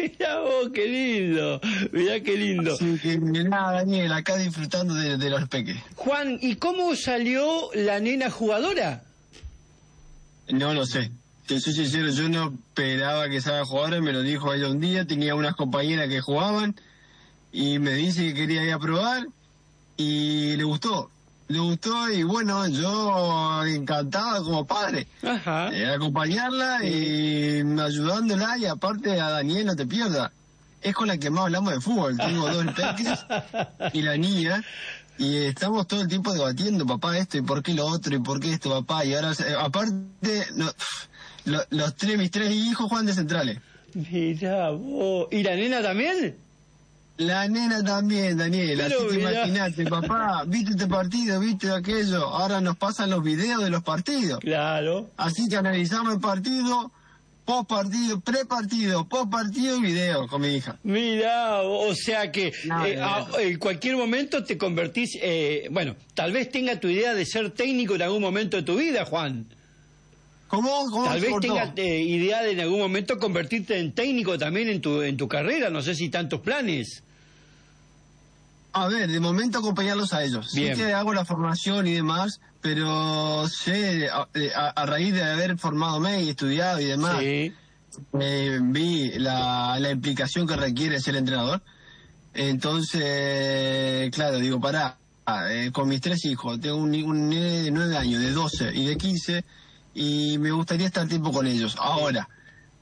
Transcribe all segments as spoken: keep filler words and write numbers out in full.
Mirá vos, qué lindo, mirá qué lindo. Así que nada, Daniel, acá disfrutando de, de los peques. Juan, ¿y cómo salió la nena jugadora? No lo sé. Te soy sincero, yo no esperaba que salga jugadora, me lo dijo ella un día, tenía unas compañeras que jugaban y me dice que quería ir a probar y le gustó. Le gustó y bueno, yo encantado como padre. Ajá. Eh, acompañarla y ayudándola, y aparte a Daniel, no te pierdas, es con la que más hablamos de fútbol. Tengo dos peques y la niña, y estamos todo el tiempo debatiendo, papá esto y por qué lo otro y por qué esto, papá, y ahora eh, aparte no, lo, los tres, mis tres hijos juegan de centrales. Mirá vos, ¿y la nena también? La nena también, Daniel, Pero así que mirá. imagínate, papá, viste este partido, viste aquello, ahora nos pasan los videos de los partidos. Claro. Así que analizamos el partido, post partido, pre partido, post partido y video con mi hija. Mirá, o sea que No, eh, no, a- no. en cualquier momento te convertís, eh, bueno, tal vez tenga tu idea de ser técnico en algún momento de tu vida, Juan. ¿Cómo? ¿Cómo Tal se vez cortó? tenga eh, idea de en algún momento convertirte en técnico también en tu en tu carrera, no sé si tantos planes. A ver, de momento acompañarlos a ellos. Bien. Sí que hago la formación y demás, pero sé, a, a- a raíz de haber formadome y estudiado y demás, Sí. eh, vi la, la implicación que requiere ser entrenador. Entonces, claro, digo, pará, eh, con mis tres hijos, tengo un, un nene de nueve años, de doce y de quince, y me gustaría estar tiempo con ellos. Ahora,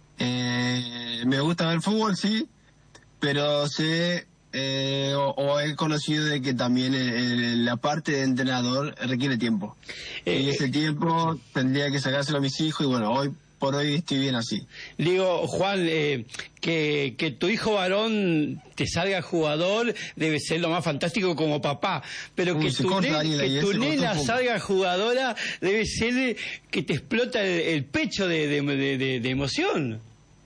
eh, me gusta ver fútbol, sí, pero sé, eh, o, o he conocido de que también el- el- la parte de entrenador requiere tiempo. Eh, y ese tiempo tendría que sacárselo a mis hijos, y bueno, hoy por hoy estoy bien así. Digo, Juan, eh, que, que tu hijo varón te salga jugador debe ser lo más fantástico como papá, pero Uy, que se tu, corta, ne- Daniela, que y tu se cortó nena un poco. salga jugadora debe ser eh, que te explota el, el pecho de, de, de- de- de emoción.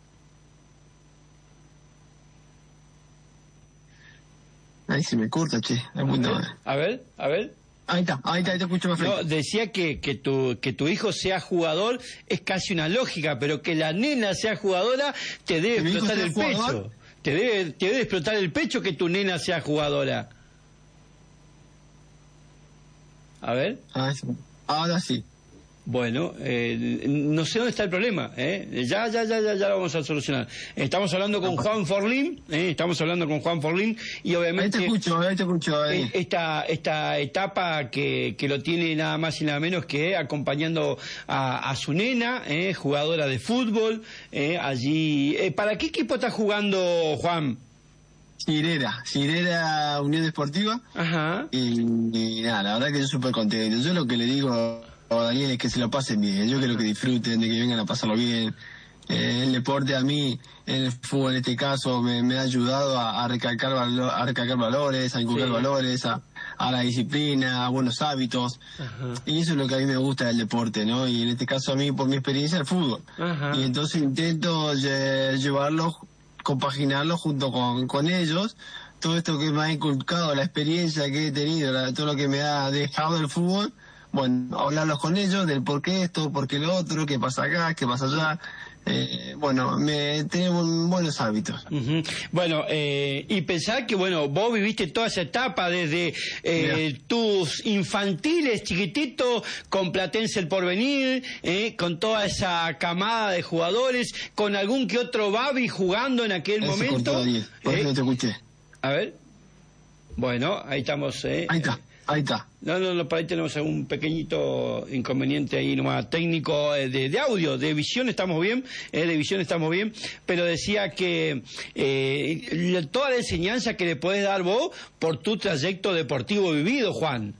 Ahí se me corta, che. Es muy tarde. A ver, a ver. Ahí está, ahí está, ahí te escucho más No, frente. decía que, que, tu, que tu hijo sea jugador es casi una lógica, pero que la nena sea jugadora te debe ¿Que mi hijo explotar sea el jugador? pecho. Te debe, te debe explotar el pecho que tu nena sea jugadora. A ver. Ah, sí. Ahora sí. Bueno, eh, no sé dónde está el problema, ¿eh? Ya, ya, ya, ya, ya lo vamos a solucionar. Estamos hablando con Juan Forlín, ¿eh? Estamos hablando con Juan Forlín y Ahí obviamente te escucho, ahí te escucho. Ahí. eh, esta esta etapa que, que lo tiene nada más y nada menos que acompañando a, a su nena, ¿eh? Jugadora de fútbol, ¿eh? Allí. Eh, ¿Para qué equipo está jugando Juan? Cirera, Cirera Unión Deportiva. Ajá. Y, y nada, la verdad que yo súper contento. Yo lo que le digo a Daniel es que se lo pasen bien. Yo quiero que disfruten, de que vengan a pasarlo bien. Eh, el deporte a mí, el fútbol en este caso, me, me ha ayudado a, a recalcar valo- a recalcar valores, a inculcar Sí. valores, a, a la disciplina, a buenos hábitos. Ajá. Y eso es lo que a mí me gusta del deporte, ¿no? Y en este caso a mí, por mi experiencia, el fútbol. Ajá. Y entonces intento lle- llevarlo, compaginarlo junto con, con ellos. Todo esto que me ha inculcado, la experiencia que he tenido, la- todo lo que me ha dejado el fútbol, bueno, hablarlos con ellos del por qué esto, por qué lo otro, qué pasa acá, qué pasa allá. Eh, bueno, me tenemos buenos hábitos. Ujú. Bueno, eh, y pensar que, bueno, vos viviste toda esa etapa desde eh, tus infantiles chiquititos, con Platense El Porvenir, eh, con toda esa camada de jugadores, con algún que otro Babi jugando en aquel Ahí se momento. cortó, Daniel, por eso Eh, no te escuché. A ver. Bueno, ahí estamos. Eh. Ahí está, ahí está. No, no, no, por ahí tenemos algún pequeñito inconveniente ahí nomás técnico eh, de, de audio, de visión estamos bien, eh, de visión estamos bien, pero decía que eh, la- toda la enseñanza que le podés dar vos por tu trayecto deportivo vivido, Juan.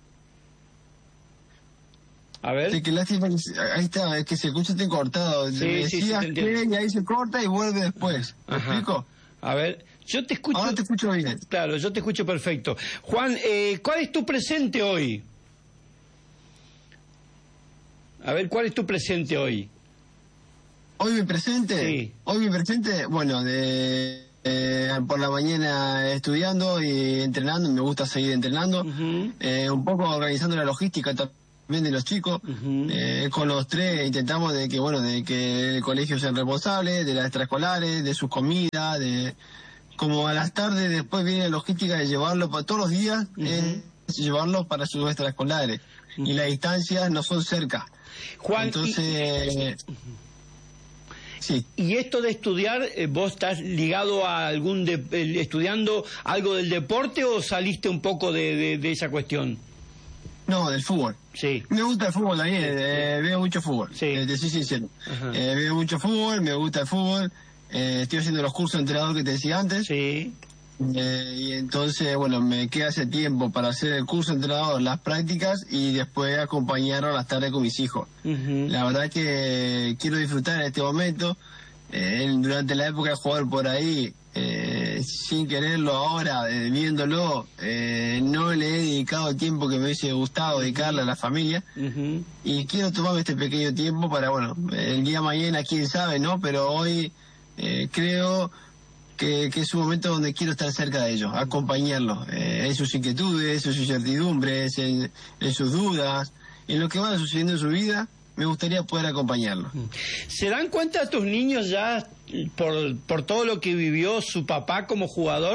A ver. Sí, qué lástima que se- ahí está, es que se escucha te cortado. Sí, Me sí, sí, decías te entiendo. que, y ahí se corta y vuelve después. ¿Me Ajá. explico? A ver, yo te escucho. Ahora te escucho bien. Claro, yo te escucho perfecto. Juan, eh, ¿cuál es tu presente hoy? A ver, ¿cuál es tu presente hoy? Hoy mi presente, Sí. hoy mi presente, bueno, de, eh, por la mañana estudiando y entrenando, me gusta seguir entrenando, Ujú. eh, un poco organizando la logística también también de los chicos. Uh-huh. Eh, con los tres intentamos de que, bueno, de que el colegio sea responsable, de las extraescolares, de sus comidas, de como a las tardes después viene la logística de llevarlo para todos los días, uh-huh. eh, llevarlos para sus extraescolares. Uh-huh. Y las distancias no son cerca. Juan, entonces... y... Sí. Y esto de estudiar, ¿vos estás ligado a algún de, estudiando algo del deporte o saliste un poco de, de, de esa cuestión? No, del fútbol. Sí. Me gusta el fútbol también, sí. eh, veo mucho fútbol. Sí. Eh, te soy sincero. Eh, veo mucho fútbol, me gusta el fútbol. Eh, estoy haciendo los cursos de entrenador que te decía antes. Sí. Eh, y entonces, bueno, me queda ese tiempo para hacer el curso de entrenador, las prácticas y después acompañar a las tardes con mis hijos. Uh-huh. La verdad que quiero disfrutar en este momento. Eh, durante la época de jugar por ahí, eh, sin quererlo ahora, eh, viéndolo, eh, no le he dedicado el tiempo que me hubiese gustado dedicarle a la familia. Uh-huh. Y quiero tomarme este pequeño tiempo para, bueno, el día de mañana, quién sabe, ¿no? Pero hoy eh, creo... Que, que es un momento donde quiero estar cerca de ellos, acompañarlos eh, en sus inquietudes, en sus incertidumbres, en, en sus dudas, en lo que va sucediendo en su vida. Me gustaría poder acompañarlos. ¿Se dan cuenta tus niños ya por, por todo lo que vivió su papá como jugador?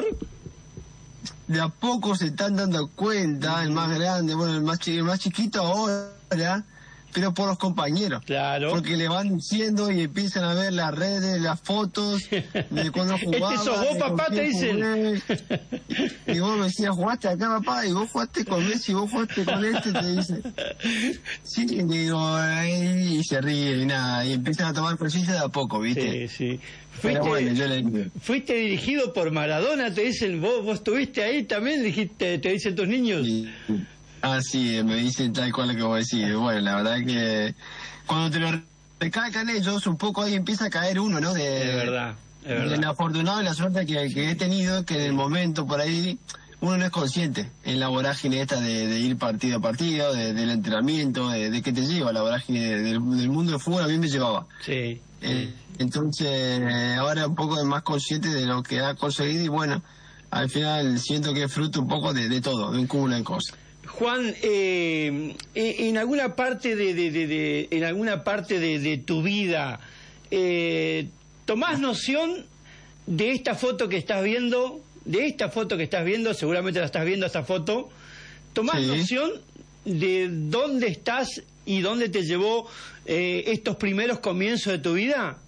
De a poco se están dando cuenta, el más grande, bueno, el más, chi- el más chiquito ahora, pero por los compañeros. Claro. Porque le van diciendo y empiezan a ver las redes, las fotos de cuando jugaba. Este sos vos, papá, te dicen. Y vos me decías, jugaste acá, papá, y vos jugaste con Messi, vos jugaste con este, te dicen. Sí, y digo, y se ríe y nada, y empiezan a tomar conciencia de a poco, ¿viste? Sí, sí. Pero Fuiste, bueno, yo le digo. fuiste dirigido por Maradona, te dicen, vos, vos estuviste ahí también, dijiste, te dicen tus niños. Y, ah, sí, me dicen tal cual lo que vos decís. Bueno, la verdad que cuando te lo recalcan ellos, un poco ahí empieza a caer uno, ¿no? De, Es verdad, es verdad. De la afortunado y la suerte que, que he tenido, que en el momento por ahí uno no es consciente en la vorágine esta de, de ir partido a partido, de, del entrenamiento, de, de que te lleva la vorágine de, del, del mundo del fútbol, a mí me llevaba. Sí. Eh, entonces, eh, ahora un poco más consciente de lo que ha conseguido y bueno, al final siento que es fruto un poco de, de todo, de un cúmulo de cosas. Juan, eh, en alguna parte de, de, de, de en alguna parte de, de tu vida, eh, ¿tomás noción de esta foto que estás viendo? De esta foto que estás viendo, seguramente la estás viendo esta foto. ¿Tomás Sí. noción de dónde estás y dónde te llevó eh, estos primeros comienzos de tu vida?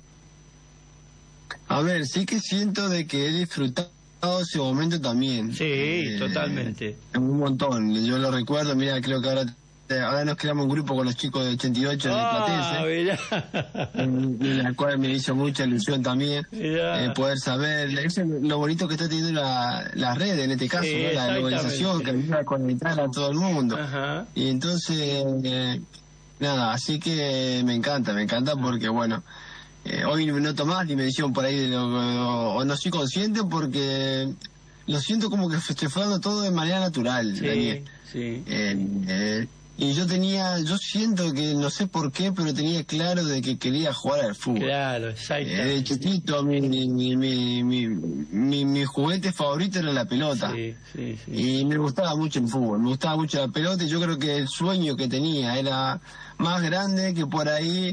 A ver, sí que siento de que he disfrutado ese momento también. Sí, Eh, totalmente. Un montón, yo lo recuerdo, mira, creo que ahora ahora nos creamos un grupo con los chicos de ochenta y ocho Ah, de mirá. Platense, en, en la cual me hizo mucha ilusión también Mirá. eh, poder saber, eso es lo bonito que está teniendo la, las redes en este caso, Sí, ¿no? La globalización que ayuda a conectar a todo el mundo. Ajá. Y entonces, eh, nada, así que me encanta, me encanta porque, bueno, eh, hoy no tomás dimensión por ahí, de lo, o, o no soy consciente porque lo siento como que se estoy dando todo de manera natural, Sí, Daniel. sí. Eh, eh, y yo tenía, yo siento que, no sé por qué, pero tenía claro de que quería jugar al fútbol. Claro, Eh, exactamente. de chiquito, mi, mi, mi, mi, mi, mi, mi juguete favorito era la pelota. Sí, sí, sí. Y me gustaba mucho el fútbol, me gustaba mucho la pelota y yo creo que el sueño que tenía era más grande que por ahí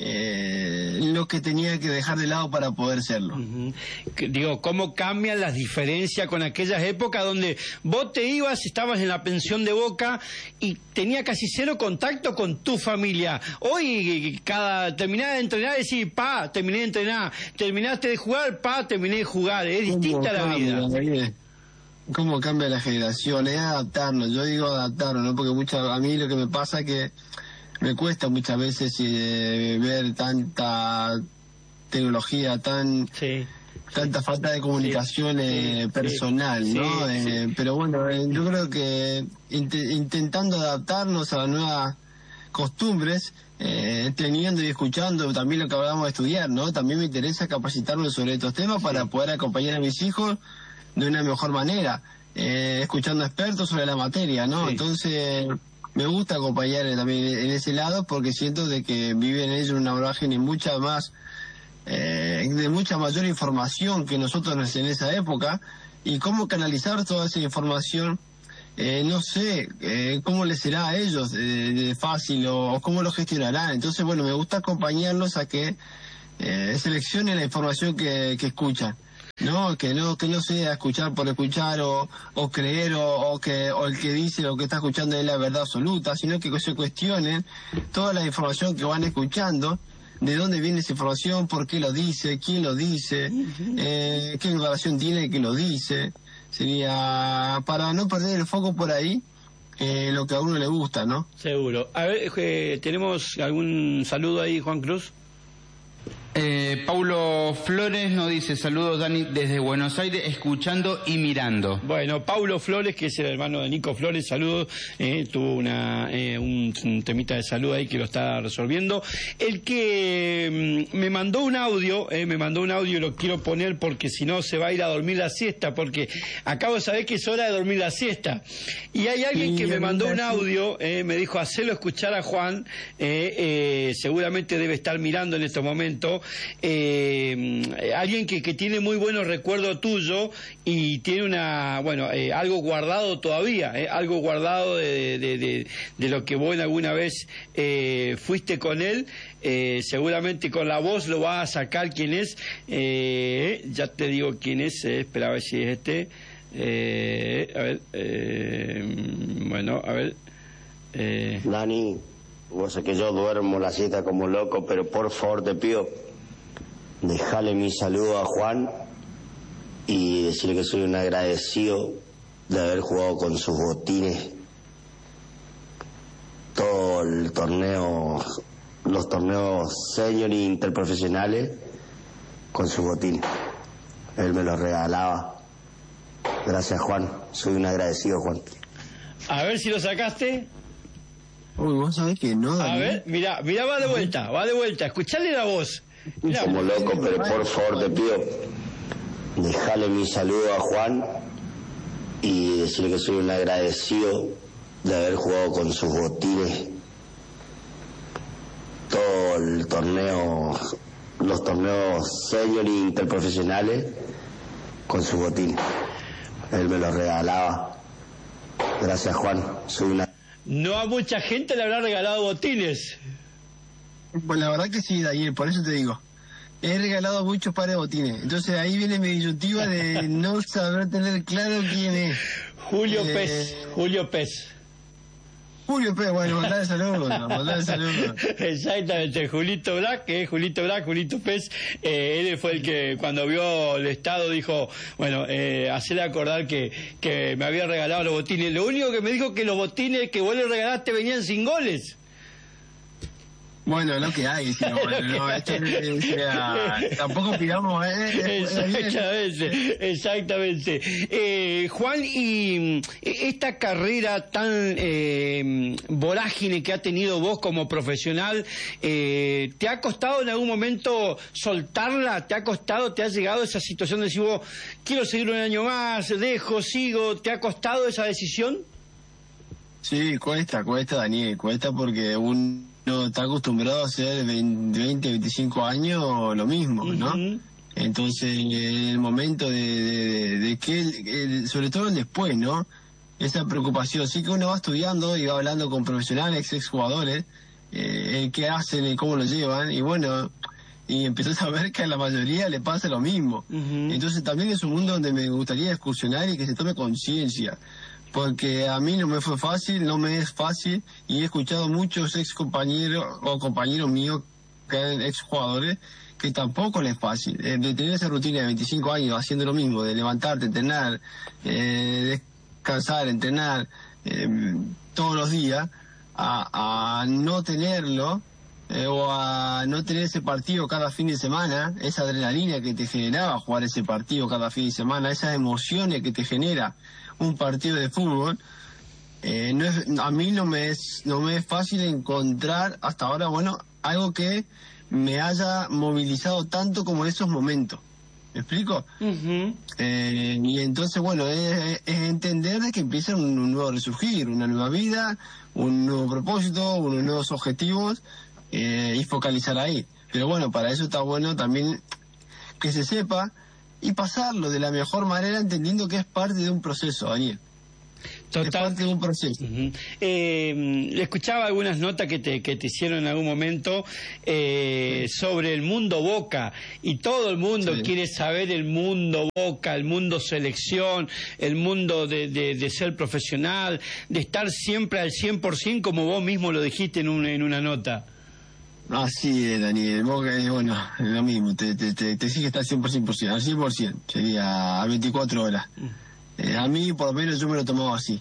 eh, lo que tenía que dejar de lado para poder serlo. Ujú. Que, digo, ¿cómo cambian las diferencias con aquellas épocas donde vos te ibas, estabas en la pensión de Boca y tenía casi cero contacto con tu familia? Hoy, cada terminás de entrenar, decís, pa, terminé de entrenar, terminaste de jugar, pa, terminé de jugar. Es distinta la vida. Cambia, ¿Cómo cambia la generación? Es adaptarnos, yo digo adaptarnos, ¿no? Porque muchas, a mí lo que me pasa es que me cuesta muchas veces eh, ver tanta tecnología, tan Sí. tanta falta de comunicación Sí, eh, sí, personal, sí, ¿no? sí, Eh, sí. Pero bueno, eh, yo creo que int- intentando adaptarnos a las nuevas costumbres, eh, teniendo y escuchando también lo que hablábamos de estudiar, ¿no? También me interesa capacitarme sobre estos temas para poder acompañar a mis hijos de una mejor manera, eh, escuchando expertos sobre la materia, ¿no? Sí. Entonces, me gusta acompañar también en ese lado porque siento de que viven ellos una vorágine mucha más, eh, de mucha mayor información que nosotros en esa época y cómo canalizar toda esa información eh, no sé eh, cómo les será a ellos eh, de fácil o, o cómo lo gestionarán. Entonces, bueno, me gusta acompañarlos a que eh, seleccionen la información que, que escuchan. No, que no que no sea escuchar por escuchar o, o creer o, o que o el que dice lo que está escuchando es la verdad absoluta, sino que se cuestionen toda la información que van escuchando, de dónde viene esa información, por qué lo dice, quién lo dice, eh, qué relación tiene que lo dice. Sería para no perder el foco por ahí, eh, lo que a uno le gusta, ¿no? Seguro. A ver, eh, ¿tenemos algún saludo ahí, Juan Cruz? Eh, Paulo Flores nos dice: saludos, Dani, desde Buenos Aires, escuchando y mirando. Bueno, Paulo Flores, que es el hermano de Nico Flores, saludos, eh, tuvo una, eh, un, un temita de salud ahí que lo está resolviendo. El que mm, me mandó un audio, eh, me mandó un audio y lo quiero poner porque si no se va a ir a dormir la siesta, porque acabo de saber que es hora de dormir la siesta. Y hay alguien que me mandó un audio, eh, me dijo, hacelo escuchar a Juan, eh, eh, seguramente debe estar mirando en estos momentos. Eh, alguien que, que tiene muy buenos recuerdos tuyo y tiene una, bueno, eh, algo guardado todavía, eh, algo guardado de, de, de, de lo que vos alguna vez eh, fuiste con él, eh, seguramente con la voz lo va a sacar quién es, eh, ya te digo quién es, eh, espera a ver si es este, eh, a ver, eh, bueno, a ver. Eh. Dani, vos sé que yo duermo la siesta como loco, pero por favor te pido, dejale mi saludo a Juan y decirle que soy un agradecido de haber jugado con sus botines todo el torneo, los torneos senior e interprofesionales con sus botines. Él me los regalaba. Gracias, Juan. Soy un agradecido, Juan. A ver si lo sacaste. Uy, vos sabés que no, Daniel. A ver, mira, mira, va de vuelta, va de vuelta. Escuchale la voz. Mirá. Como loco, pero por favor te pido, dejale mi saludo a Juan y decirle que soy un agradecido de haber jugado con sus botines todo el torneo, los torneos senior e interprofesionales con sus botines. Él me los regalaba. Gracias, Juan. Soy una... No a mucha gente le habrá regalado botines. Pues la verdad que sí, Daniel, por eso te digo. He regalado muchos pares de botines. Entonces ahí viene mi disyuntiva de no saber tener claro quién es. Julio eh... Pez, Julio Pez. Julio Pez, bueno, mandale saludos, mandale saludos. Exactamente, Julito Black, que es Julito Black, Julito Pez, eh, él fue el que cuando vio el estado dijo, bueno, eh, hacerle acordar que, que me había regalado los botines. Lo único que me dijo que los botines que vos le regalaste venían sin goles. Bueno, lo que hay, si no, bueno, no, esto es, sea, tampoco pidamos, ¿eh? Exactamente, exactamente. Eh, Juan, y esta carrera tan eh, vorágine que ha tenido vos como profesional, eh, ¿te ha costado en algún momento soltarla? ¿Te ha costado, te ha llegado esa situación de decir, vos, quiero seguir un año más, dejo, sigo? ¿Te ha costado esa decisión? Sí, cuesta, cuesta, Daniel, cuesta porque un... no está acostumbrado a hacer veinte, veinticinco años lo mismo, ¿no? Uh-huh. Entonces, en el momento de, de, de que, el, el, sobre todo el después, ¿no? Esa preocupación. Sí que uno va estudiando y va hablando con profesionales, exjugadores, eh, qué hacen y cómo lo llevan, y bueno, y empezó a ver que a la mayoría le pasa lo mismo. Uh-huh. Entonces también es un mundo donde me gustaría excursionar y que se tome conciencia. Porque a mí no me fue fácil, no me es fácil, y he escuchado muchos ex compañeros o compañeros míos que eran ex jugadores que tampoco les es fácil. Eh, de tener esa rutina de veinticinco años haciendo lo mismo, de levantarte, entrenar, eh, descansar, entrenar eh, todos los días, a, a no tenerlo, eh, o a no tener ese partido cada fin de semana, esa adrenalina que te generaba jugar ese partido cada fin de semana, esas emociones que te genera un partido de fútbol, eh, no es, a mí no me es no me es fácil encontrar hasta ahora, bueno, algo que me haya movilizado tanto como en esos momentos. ¿Me explico? Uh-huh. Eh, y entonces, bueno, es, es entender de que empieza un, un nuevo resurgir, una nueva vida, un nuevo propósito, unos nuevos objetivos, eh, y focalizar ahí. Pero bueno, para eso está bueno también que se sepa y pasarlo de la mejor manera, entendiendo que es parte de un proceso, Daniel. Total. Es parte de un proceso. Uh-huh. eh, escuchaba algunas notas que te, que te hicieron en algún momento eh, sí. sobre el mundo Boca, y todo el mundo sí. quiere saber el mundo Boca, el mundo selección, el mundo de, de, de ser profesional, de estar siempre al cien por ciento, como vos mismo lo dijiste en, un, en una nota. Así es, Daniel. Boca, eh, bueno, lo mismo, te, te, te, te exige estar cien por ciento, al cien por ciento, sería a veinticuatro horas. Mm. Eh, a mí, por lo menos, yo me lo tomaba así.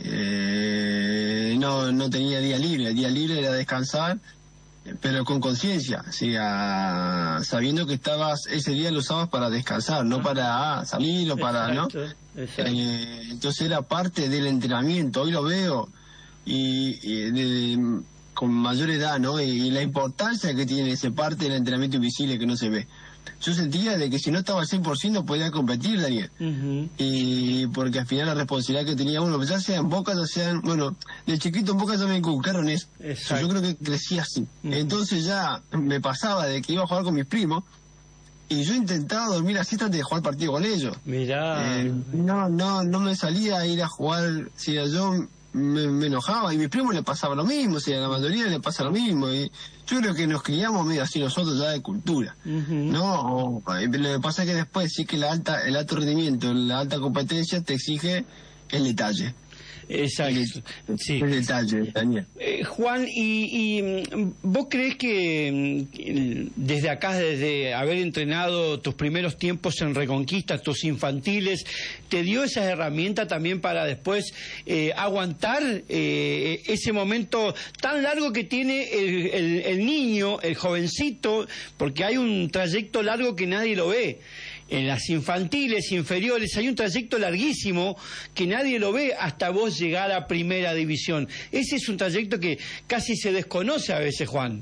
Eh, no no tenía día libre. El día libre era descansar, pero con conciencia. O sea, sabiendo que estabas, ese día lo usabas para descansar, no para ah, salir o para, exacto, ¿no? Exacto. Eh, entonces era parte del entrenamiento. Hoy lo veo y, y de, de, con mayor edad, ¿no? Y, y la importancia que tiene esa parte del entrenamiento invisible que no se ve. Yo sentía de que si no estaba al cien por ciento no podía competir, Daniel. Uh-huh. Y porque al final la responsabilidad que tenía uno, ya sea en Boca, ya sean, bueno, de chiquito en Boca ya me inculcaron eso. Exacto. Yo creo que crecí así. Uh-huh. Entonces ya me pasaba de que iba a jugar con mis primos y yo intentaba dormir así antes de jugar partido con ellos. Mirá. Eh, no, no, no me salía a ir a jugar, si yo me, me enojaba, y a mis primos le pasaba lo mismo, o sea, a la mayoría le pasa lo mismo, y yo creo que nos criamos medio así nosotros ya de cultura, uh-huh. ¿no? O, lo que pasa es que después sí que la alta, el alto rendimiento, la alta competencia te exige el detalle. Exacto, el, sí. El detalle, Daniel. Eh, Juan, y, y ¿vos crees que desde acá, desde haber entrenado tus primeros tiempos en Reconquista, tus infantiles, te dio esas herramientas también para después eh, aguantar eh, ese momento tan largo que tiene el, el, el niño, el jovencito, porque hay un trayecto largo que nadie lo ve? En las infantiles, inferiores, hay un trayecto larguísimo que nadie lo ve hasta vos llegar a primera división. Ese es un trayecto que casi se desconoce a veces, Juan.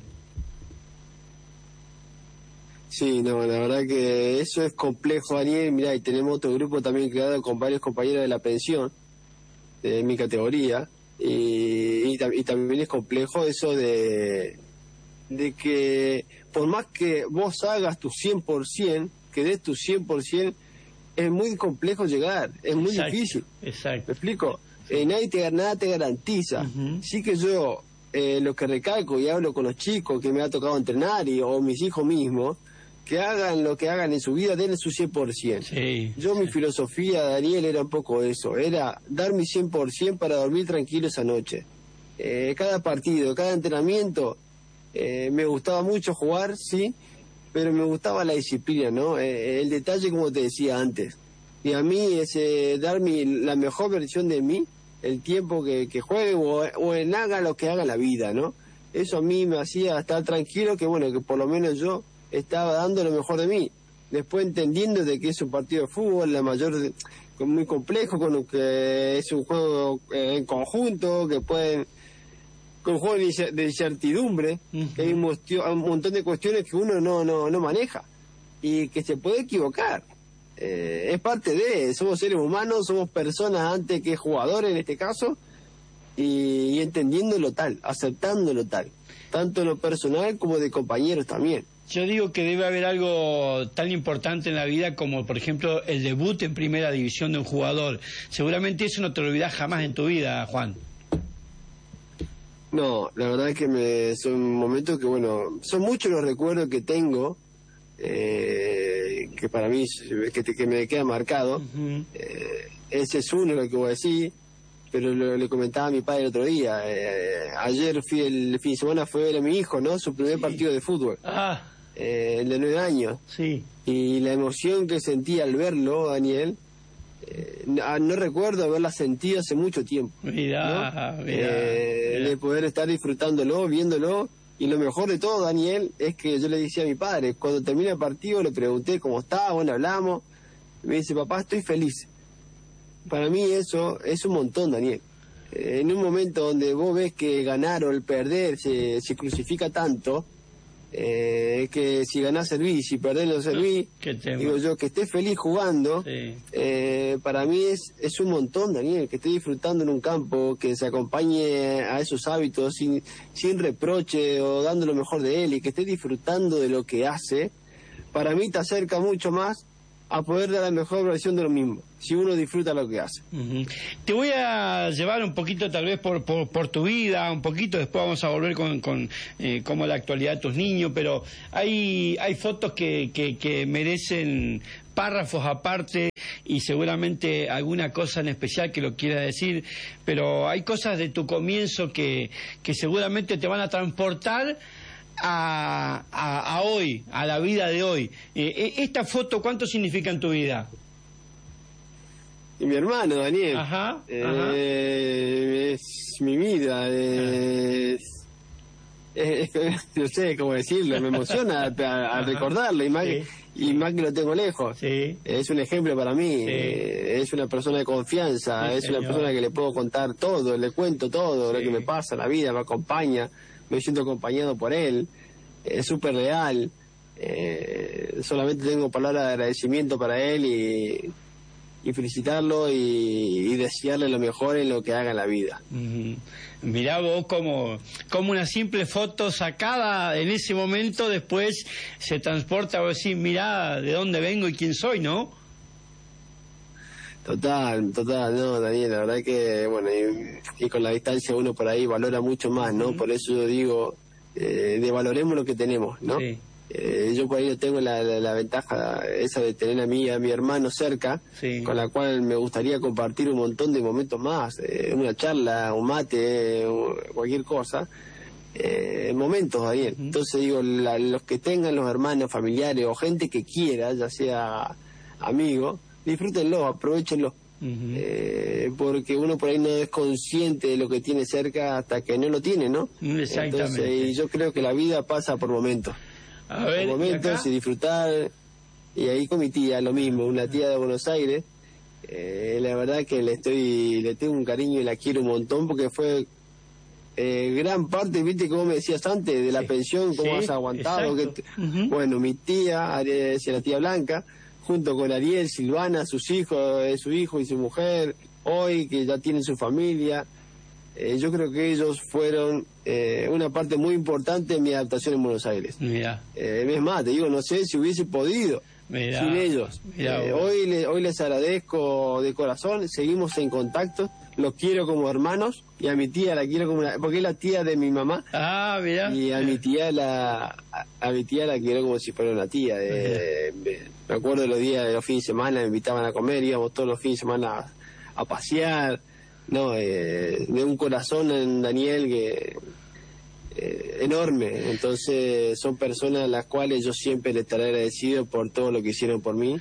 Sí, no, la verdad que eso es complejo, Daniel. Mirá, y tenemos otro grupo también creado con varios compañeros de la pensión, de mi categoría, y, y, y también es complejo eso de, de que por más que vos hagas tu cien por ciento, que des tu cien por ciento, es muy complejo llegar, es muy exacto, difícil. Exacto. ¿Me explico? Sí. Eh, nadie te, nada te garantiza. Uh-huh. Sí que yo, eh, lo que recalco y hablo con los chicos que me ha tocado entrenar, y, o mis hijos mismos, que hagan lo que hagan en su vida, den su cien por ciento. Sí, yo, sí. Mi filosofía, Daniel, era un poco eso, era dar mi cien por ciento para dormir tranquilo esa noche. Eh, cada partido, cada entrenamiento, eh, me gustaba mucho jugar, sí, pero me gustaba la disciplina, ¿no? Eh, el detalle, como te decía antes. Y a mí es eh, dar mi, la mejor versión de mí, el tiempo que, que juegue, o, o en haga lo que haga la vida, ¿no? Eso a mí me hacía estar tranquilo, que bueno, que por lo menos yo estaba dando lo mejor de mí. Después entendiendo de que es un partido de fútbol, la mayor, de, muy complejo, con que es un juego eh, en conjunto, que pueden... con juegos de incertidumbre, uh-huh. que hay un, un montón de cuestiones que uno no no no maneja y que se puede equivocar. Eh, es parte de, somos seres humanos, somos personas antes que jugadores en este caso, y, y entendiéndolo tal, aceptándolo tal, tanto en lo personal como de compañeros también. Yo digo que debe haber algo tan importante en la vida como, por ejemplo, el debut en primera división de un jugador. Seguramente eso no te lo olvidás jamás en tu vida, Juan. No, la verdad es que me, son momentos que, bueno, son muchos los recuerdos que tengo, eh, que para mí, que, que me queda marcado. Uh-huh. Eh, ese es uno, lo que voy a decir, pero lo, le comentaba a mi padre el otro día. Eh, ayer fui, el fin de semana fue a ver a mi hijo, ¿no? Su primer sí. partido de fútbol. Ah. Eh, el de nueve años. Sí. Y la emoción que sentí al verlo, Daniel, Eh, no, no recuerdo haberla sentido hace mucho tiempo. Mirá, ¿no? mirá, eh, mirá. De poder estar disfrutándolo, viéndolo. Y lo mejor de todo, Daniel, es que yo le decía a mi padre, cuando termina el partido, le pregunté cómo estaba, bueno, hablamos. Me dice, papá, estoy feliz. Para mí eso es un montón, Daniel. Eh, en un momento donde vos ves que ganar o el perder se, se crucifica tanto, Eh, que si ganás servís, si perdés no servís, digo yo, que estés feliz jugando, sí. eh, para mí es es un montón, Daniel, que esté disfrutando en un campo, que se acompañe a esos hábitos sin, sin reproche o dando lo mejor de él, y que esté disfrutando de lo que hace, para mí te acerca mucho más a poder dar la mejor versión de lo mismo, si uno disfruta lo que hace. Uh-huh. Te voy a llevar un poquito tal vez por, por, por tu vida, un poquito, después vamos a volver con, con eh, cómo la actualidad de tus niños, pero hay, hay fotos que, que, que merecen párrafos aparte y seguramente alguna cosa en especial que lo quiera decir, pero hay cosas de tu comienzo que, que seguramente te van a transportar A, a, a hoy, a la vida de hoy. Eh, esta foto, ¿cuánto significa en tu vida? Y mi hermano, Daniel. Ajá, eh, ajá. Es mi vida. Es, es, es, no sé cómo decirlo, me emociona a, a recordarlo, y más, sí, y sí. más que lo tengo lejos. Sí. Es un ejemplo para mí. Sí. Eh, es una persona de confianza, sí, es señor. Una persona que le puedo contar todo, le cuento todo, sí. lo que me pasa, la vida, me acompaña. Me siento acompañado por él, es súper leal, eh, solamente tengo palabras de agradecimiento para él y, y felicitarlo y, y desearle lo mejor en lo que haga en la vida. Uh-huh. Mirá vos como, como una simple foto sacada en ese momento después se transporta a decir, mirá de dónde vengo y quién soy, ¿no? Total, total, no, Daniel, la verdad que, bueno, y, y con la distancia uno por ahí valora mucho más, ¿no? Uh-huh. Por eso yo digo, eh, devaloremos lo que tenemos, ¿no? Sí. Eh, yo por ahí tengo la, la, la ventaja esa de tener a mí, a mi hermano cerca, sí. con la cual me gustaría compartir un montón de momentos más, eh, una charla, un mate, eh, cualquier cosa, eh, momentos, Daniel. Uh-huh. Entonces digo, la, los que tengan los hermanos, familiares o gente que quiera, ya sea amigo, disfrútenlo, aprovechenlo, uh-huh. eh, porque uno por ahí no es consciente de lo que tiene cerca hasta que no lo tiene, ¿no? Exactamente. Entonces, y yo creo que la vida pasa por momentos, a ver, por momentos y, y disfrutar. Y ahí con mi tía lo mismo, una tía de Buenos Aires, eh, la verdad que le estoy, le tengo un cariño y la quiero un montón porque fue eh, gran parte, viste como me decías antes, de la sí. pensión, cómo sí, has aguantado, que, uh-huh. bueno, mi tía, la tía Blanca, junto con Ariel, Silvana, sus hijos, eh, su hijo y su mujer, hoy que ya tienen su familia, eh, yo creo que ellos fueron eh, una parte muy importante de mi adaptación en Buenos Aires. Mira. Eh, es más, te digo, no sé si hubiese podido Mirá. sin ellos. Mirá, eh, hoy, le, hoy les agradezco de corazón, seguimos en contacto, los quiero como hermanos y a mi tía la quiero como una, porque es la tía de mi mamá. Ah, mira. Y a mi tía la a, a mi tía la quiero como si fuera una tía. Eh, me, me acuerdo de los días de los fines de semana, me invitaban a comer, íbamos todos los fines de semana a, a pasear. No, eh, de un corazón en Daniel que eh, enorme. Entonces son personas a las cuales yo siempre les estaré agradecido por todo lo que hicieron por mí.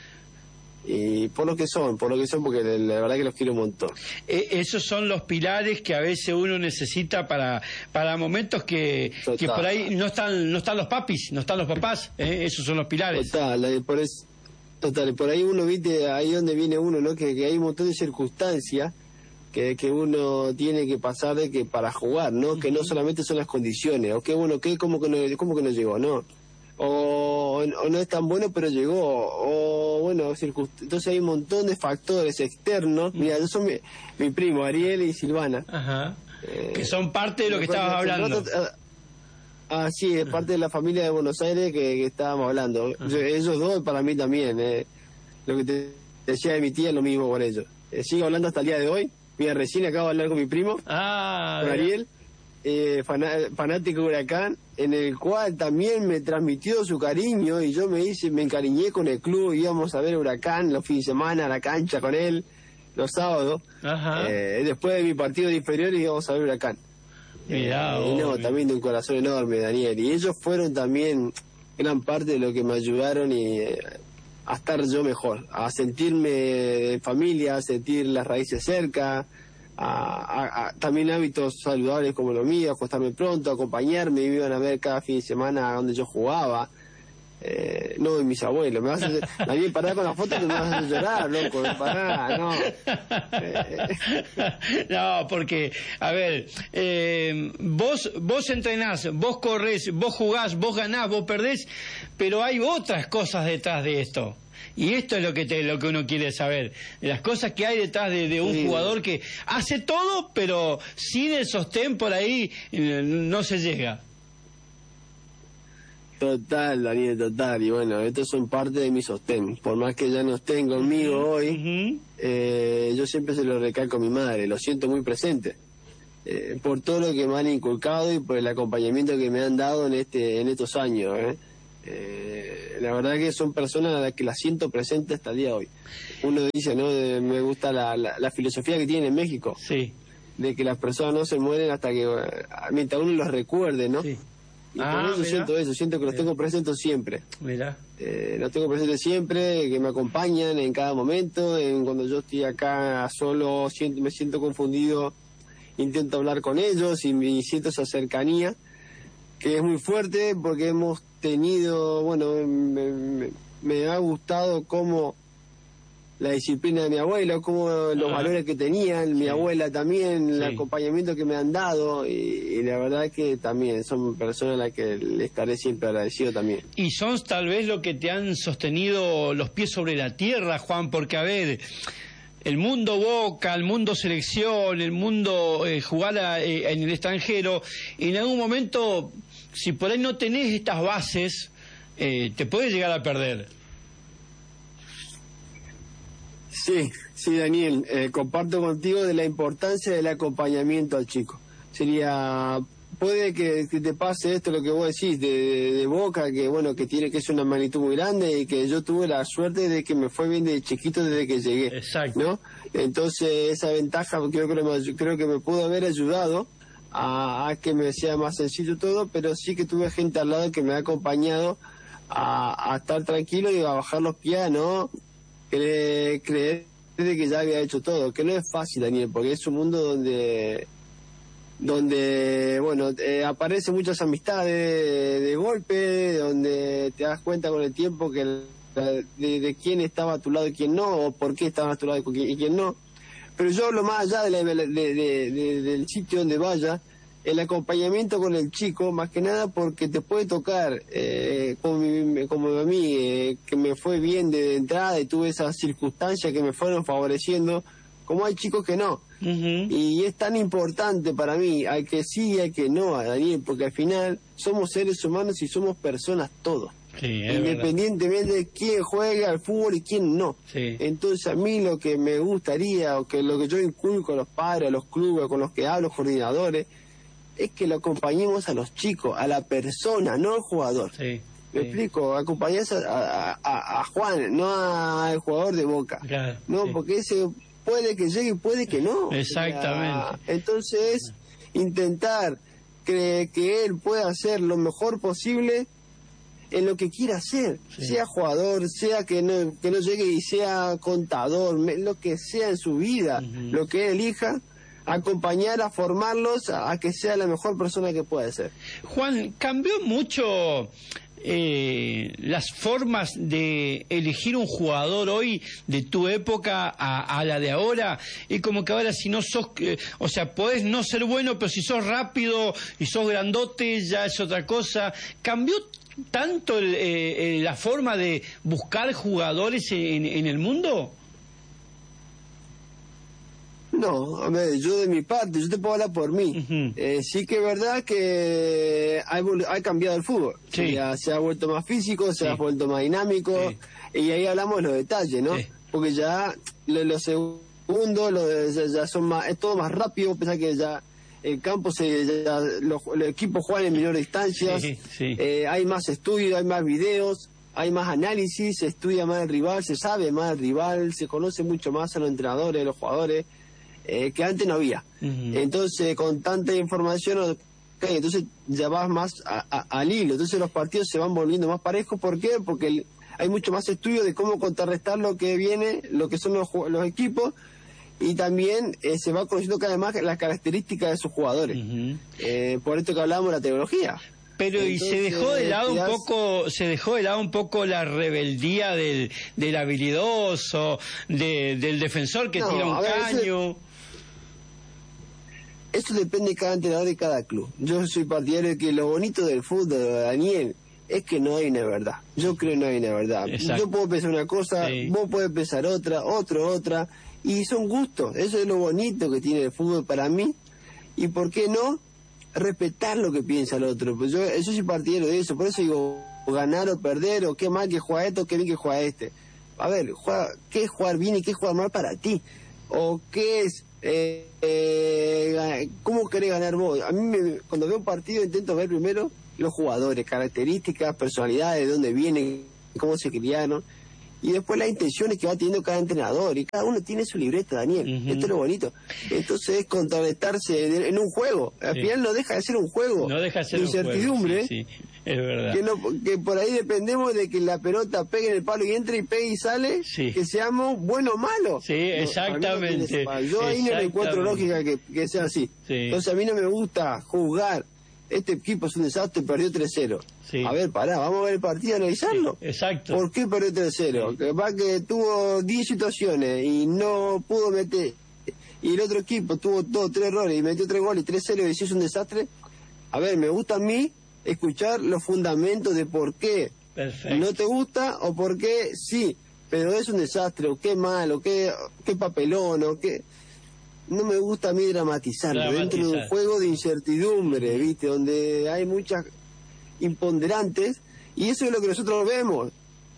Y por lo que son, por lo que son, porque la verdad que los quiero un montón. Eh, esos son los pilares que a veces uno necesita para para momentos que, que por ahí no están no están los papis, no están los papás, ¿eh? Esos son los pilares. Total, por eso, total, por ahí uno, viste, ahí donde viene uno, ¿no? Que, que hay un montón de circunstancias que, que uno tiene que pasar de que para jugar, ¿no? Uh-huh. Que no solamente son las condiciones, o que bueno, que como que no, como que no llegó, ¿no? O, o no es tan bueno pero llegó, o bueno, circunst... entonces hay un montón de factores externos. Mira, yo soy mi, mi primo, Ariel y Silvana. Ajá. Eh, que son parte de lo que estabas hablando. Ah, sí, es parte de la familia de Buenos Aires que, que estábamos hablando. Yo, ellos dos para mí también. Eh. Lo que te decía de mi tía es lo mismo con ellos. Eh, sigo hablando hasta el día de hoy. Mira, recién acabo de hablar con mi primo, ah, con Ariel. Eh, fanático de Huracán, en el cual también me transmitió su cariño y yo me hice, me encariñé con el club, íbamos a ver Huracán los fines de semana a la cancha con él los sábados. Ajá. Eh, después de mi partido de inferiores íbamos a ver Huracán. Mirá, eh, y no, también de un corazón enorme, Daniel, y ellos fueron también gran parte de lo que me ayudaron y eh, a estar yo mejor, a sentirme en familia, a sentir las raíces cerca. A, a, a, también hábitos saludables como los míos, acostarme pronto, acompañarme, me iban a ver cada fin de semana donde yo jugaba, eh, no de mis abuelos. Me vas a hacer, Daniel, pará con la foto que me vas a hacer llorar, loco, pará, no. Eh. No, porque, a ver, eh, vos, vos entrenás, vos corres, vos jugás, vos ganás, vos perdés, pero hay otras cosas detrás de esto. Y esto es lo que te, lo que uno quiere saber, las cosas que hay detrás de, de un sí. jugador que hace todo, pero sin el sostén por ahí no se llega. Total, Daniel, total. Y bueno, estos son parte de mi sostén. Por más que ya no estén conmigo uh-huh. hoy, uh-huh. Eh, yo siempre se lo recalco a mi madre, lo siento muy presente. Eh, por todo lo que me han inculcado y por el acompañamiento que me han dado en este en estos años. ¿eh? Eh, la verdad que son personas a las que las siento presentes hasta el día de hoy. Uno dice, ¿no? De, me gusta la, la, la filosofía que tiene en México. Sí. De que las personas no se mueren hasta que, mientras uno los recuerde, ¿no? Sí. Y ah, por eso mira. siento eso, siento que los mira. tengo presentes siempre. Mira. Eh, los tengo presentes siempre, que me acompañan en cada momento. En, cuando yo estoy acá solo, siento, me siento confundido, intento hablar con ellos y, y siento esa cercanía, que es muy fuerte porque hemos tenido, bueno, me, me, me ha gustado cómo la disciplina de mi abuelo, como los ah, valores que tenían, sí. mi abuela también, sí. el acompañamiento que me han dado, y, y la verdad que también son personas a las que le estaré siempre agradecido también. Y son tal vez lo que te han sostenido los pies sobre la tierra, Juan, porque a ver, el mundo Boca, el mundo selección, el mundo eh, jugar a, eh, en el extranjero, en algún momento, si por ahí no tenés estas bases, eh, te puedes llegar a perder. Sí, sí, Daniel, eh, comparto contigo de la importancia del acompañamiento al chico. Sería, puede que, que te pase esto, lo que vos decís, de, de, de Boca, que bueno, que tiene que es una magnitud muy grande y que yo tuve la suerte de que me fue bien de chiquito desde que llegué. Exacto. ¿No? Entonces, esa ventaja creo que me, creo que me pudo haber ayudado a, a que me sea más sencillo todo, pero sí que tuve gente al lado que me ha acompañado a, a estar tranquilo y a bajar los pies, ¿no? Creer, creer de que ya había hecho todo, que no es fácil, Daniel, porque es un mundo donde donde bueno eh, aparecen muchas amistades de, de golpe, donde te das cuenta con el tiempo que el, de, de quién estaba a tu lado y quién no, o por qué estaba a tu lado y quién, y quién no. Pero yo hablo más allá de la, de, de, de, del sitio donde vaya, el acompañamiento con el chico, más que nada porque te puede tocar, eh, como, como a mí, eh, que me fue bien de entrada y tuve esas circunstancias que me fueron favoreciendo, como hay chicos que no. Uh-huh. Y es tan importante para mí, hay que sí y hay que no, Daniel, porque al final somos seres humanos y somos personas todos. Sí, independientemente verdad. de quién juegue al fútbol y quién no. Sí. Entonces a mí lo que me gustaría, o que lo que yo inculco a los padres, a los clubes, con los que hablo, los coordinadores, es que lo acompañemos a los chicos, a la persona, no al jugador. Sí, ¿Me sí. explico? Acompañás a, a, a Juan, no al jugador de Boca. Claro, no, sí. porque ese puede que llegue y puede que no. Exactamente. O sea, entonces, intentar que, que él pueda hacer lo mejor posible en lo que quiera hacer, sí. sea jugador, sea que no, que no llegue y sea contador, lo que sea en su vida, uh-huh. lo que él elija, acompañar a formarlos a, a que sea la mejor persona que pueda ser. Juan, ¿cambió mucho eh, las formas de elegir un jugador hoy de tu época a, a la de ahora? Y como que ahora si no sos, eh, o sea, podés no ser bueno, pero si sos rápido y sos grandote ya es otra cosa. ¿Cambió tanto el, eh, eh, la forma de buscar jugadores en, en el mundo? No, a ver, yo de mi parte, yo te puedo hablar por mí. Uh-huh. Eh, sí que es verdad que ha, ha cambiado el fútbol. Sí. Ya, se ha vuelto más físico, se sí. ha vuelto más dinámico, sí. y ahí hablamos de los detalles, ¿no? Sí. Porque ya los lo segundos lo, ya, ya son más, es todo más rápido, pese a que ya el campo, se ya, los, los equipos juegan en menores distancias, sí, sí. Eh, hay más estudios, hay más videos, hay más análisis, se estudia más el rival, se sabe más el rival, se conoce mucho más a los entrenadores, a los jugadores, Eh, que antes no había. Uh-huh. Entonces, con tanta información, okay, entonces ya vas más a, a, al hilo. Entonces los partidos se van volviendo más parejos. ¿Por qué? Porque el, hay mucho más estudio de cómo contrarrestar lo que viene, lo que son los, los equipos, y también eh, se va conociendo cada vez más las características de sus jugadores. Uh-huh. Eh, por esto que hablábamos de la tecnología. Pero Entonces, y se dejó de lado un poco, se dejó de lado un poco la rebeldía del, del habilidoso, de, del defensor que no, tira un ver, caño. Eso, eso depende de cada entrenador y cada club. Yo soy partidario de que lo bonito del fútbol, Daniel, es que no hay una verdad. Yo creo que no hay una verdad. Exacto. Yo puedo pensar una cosa, sí. vos podés pensar otra, otro otra, y son gustos. Eso es lo bonito que tiene el fútbol para mí. ¿Y por qué no? Respetar lo que piensa el otro. Pues yo, yo soy partidario de eso, por eso digo ganar o perder, o qué mal que juega esto, qué bien que juega este. A ver, juega, ¿qué es jugar bien y qué es jugar mal para ti? ¿O qué es, eh, eh, cómo querés ganar vos? A mí, me, cuando veo un partido, intento ver primero los jugadores, características, personalidades, de dónde vienen, cómo se criaron, y después las intenciones que va teniendo cada entrenador, y cada uno tiene su libreta, Daniel. Uh-huh. Esto es lo bonito. Entonces es contrarrestarse en un juego. Al sí. final no deja de ser un juego. No deja de ser de un incertidumbre. juego. Sí, sí. Es verdad. Que, no, que por ahí dependemos de que la pelota pegue en el palo y entre y pegue y sale, sí. que seamos buenos o malos. Sí, exactamente. No, yo ahí no le encuentro lógica que, que sea así. Sí. Entonces a mí no me gusta juzgar. Este equipo es un desastre, perdió tres cero. Sí. A ver, pará, vamos a ver el partido, analizarlo. Sí, exacto. ¿Por qué perdió tres cero? Sí. Que va que tuvo diez situaciones y no pudo meter. Y el otro equipo tuvo dos, tres errores y metió tres goles y tres cero y si es un desastre. A ver, me gusta a mí escuchar los fundamentos de por qué Perfecto. no te gusta o por qué sí, pero es un desastre, o qué mal, o qué, qué papelón, o qué... No me gusta a mí dramatizarlo Dramatizar. dentro de un juego de incertidumbre, ¿viste? Donde hay muchas imponderantes, y eso es lo que nosotros vemos.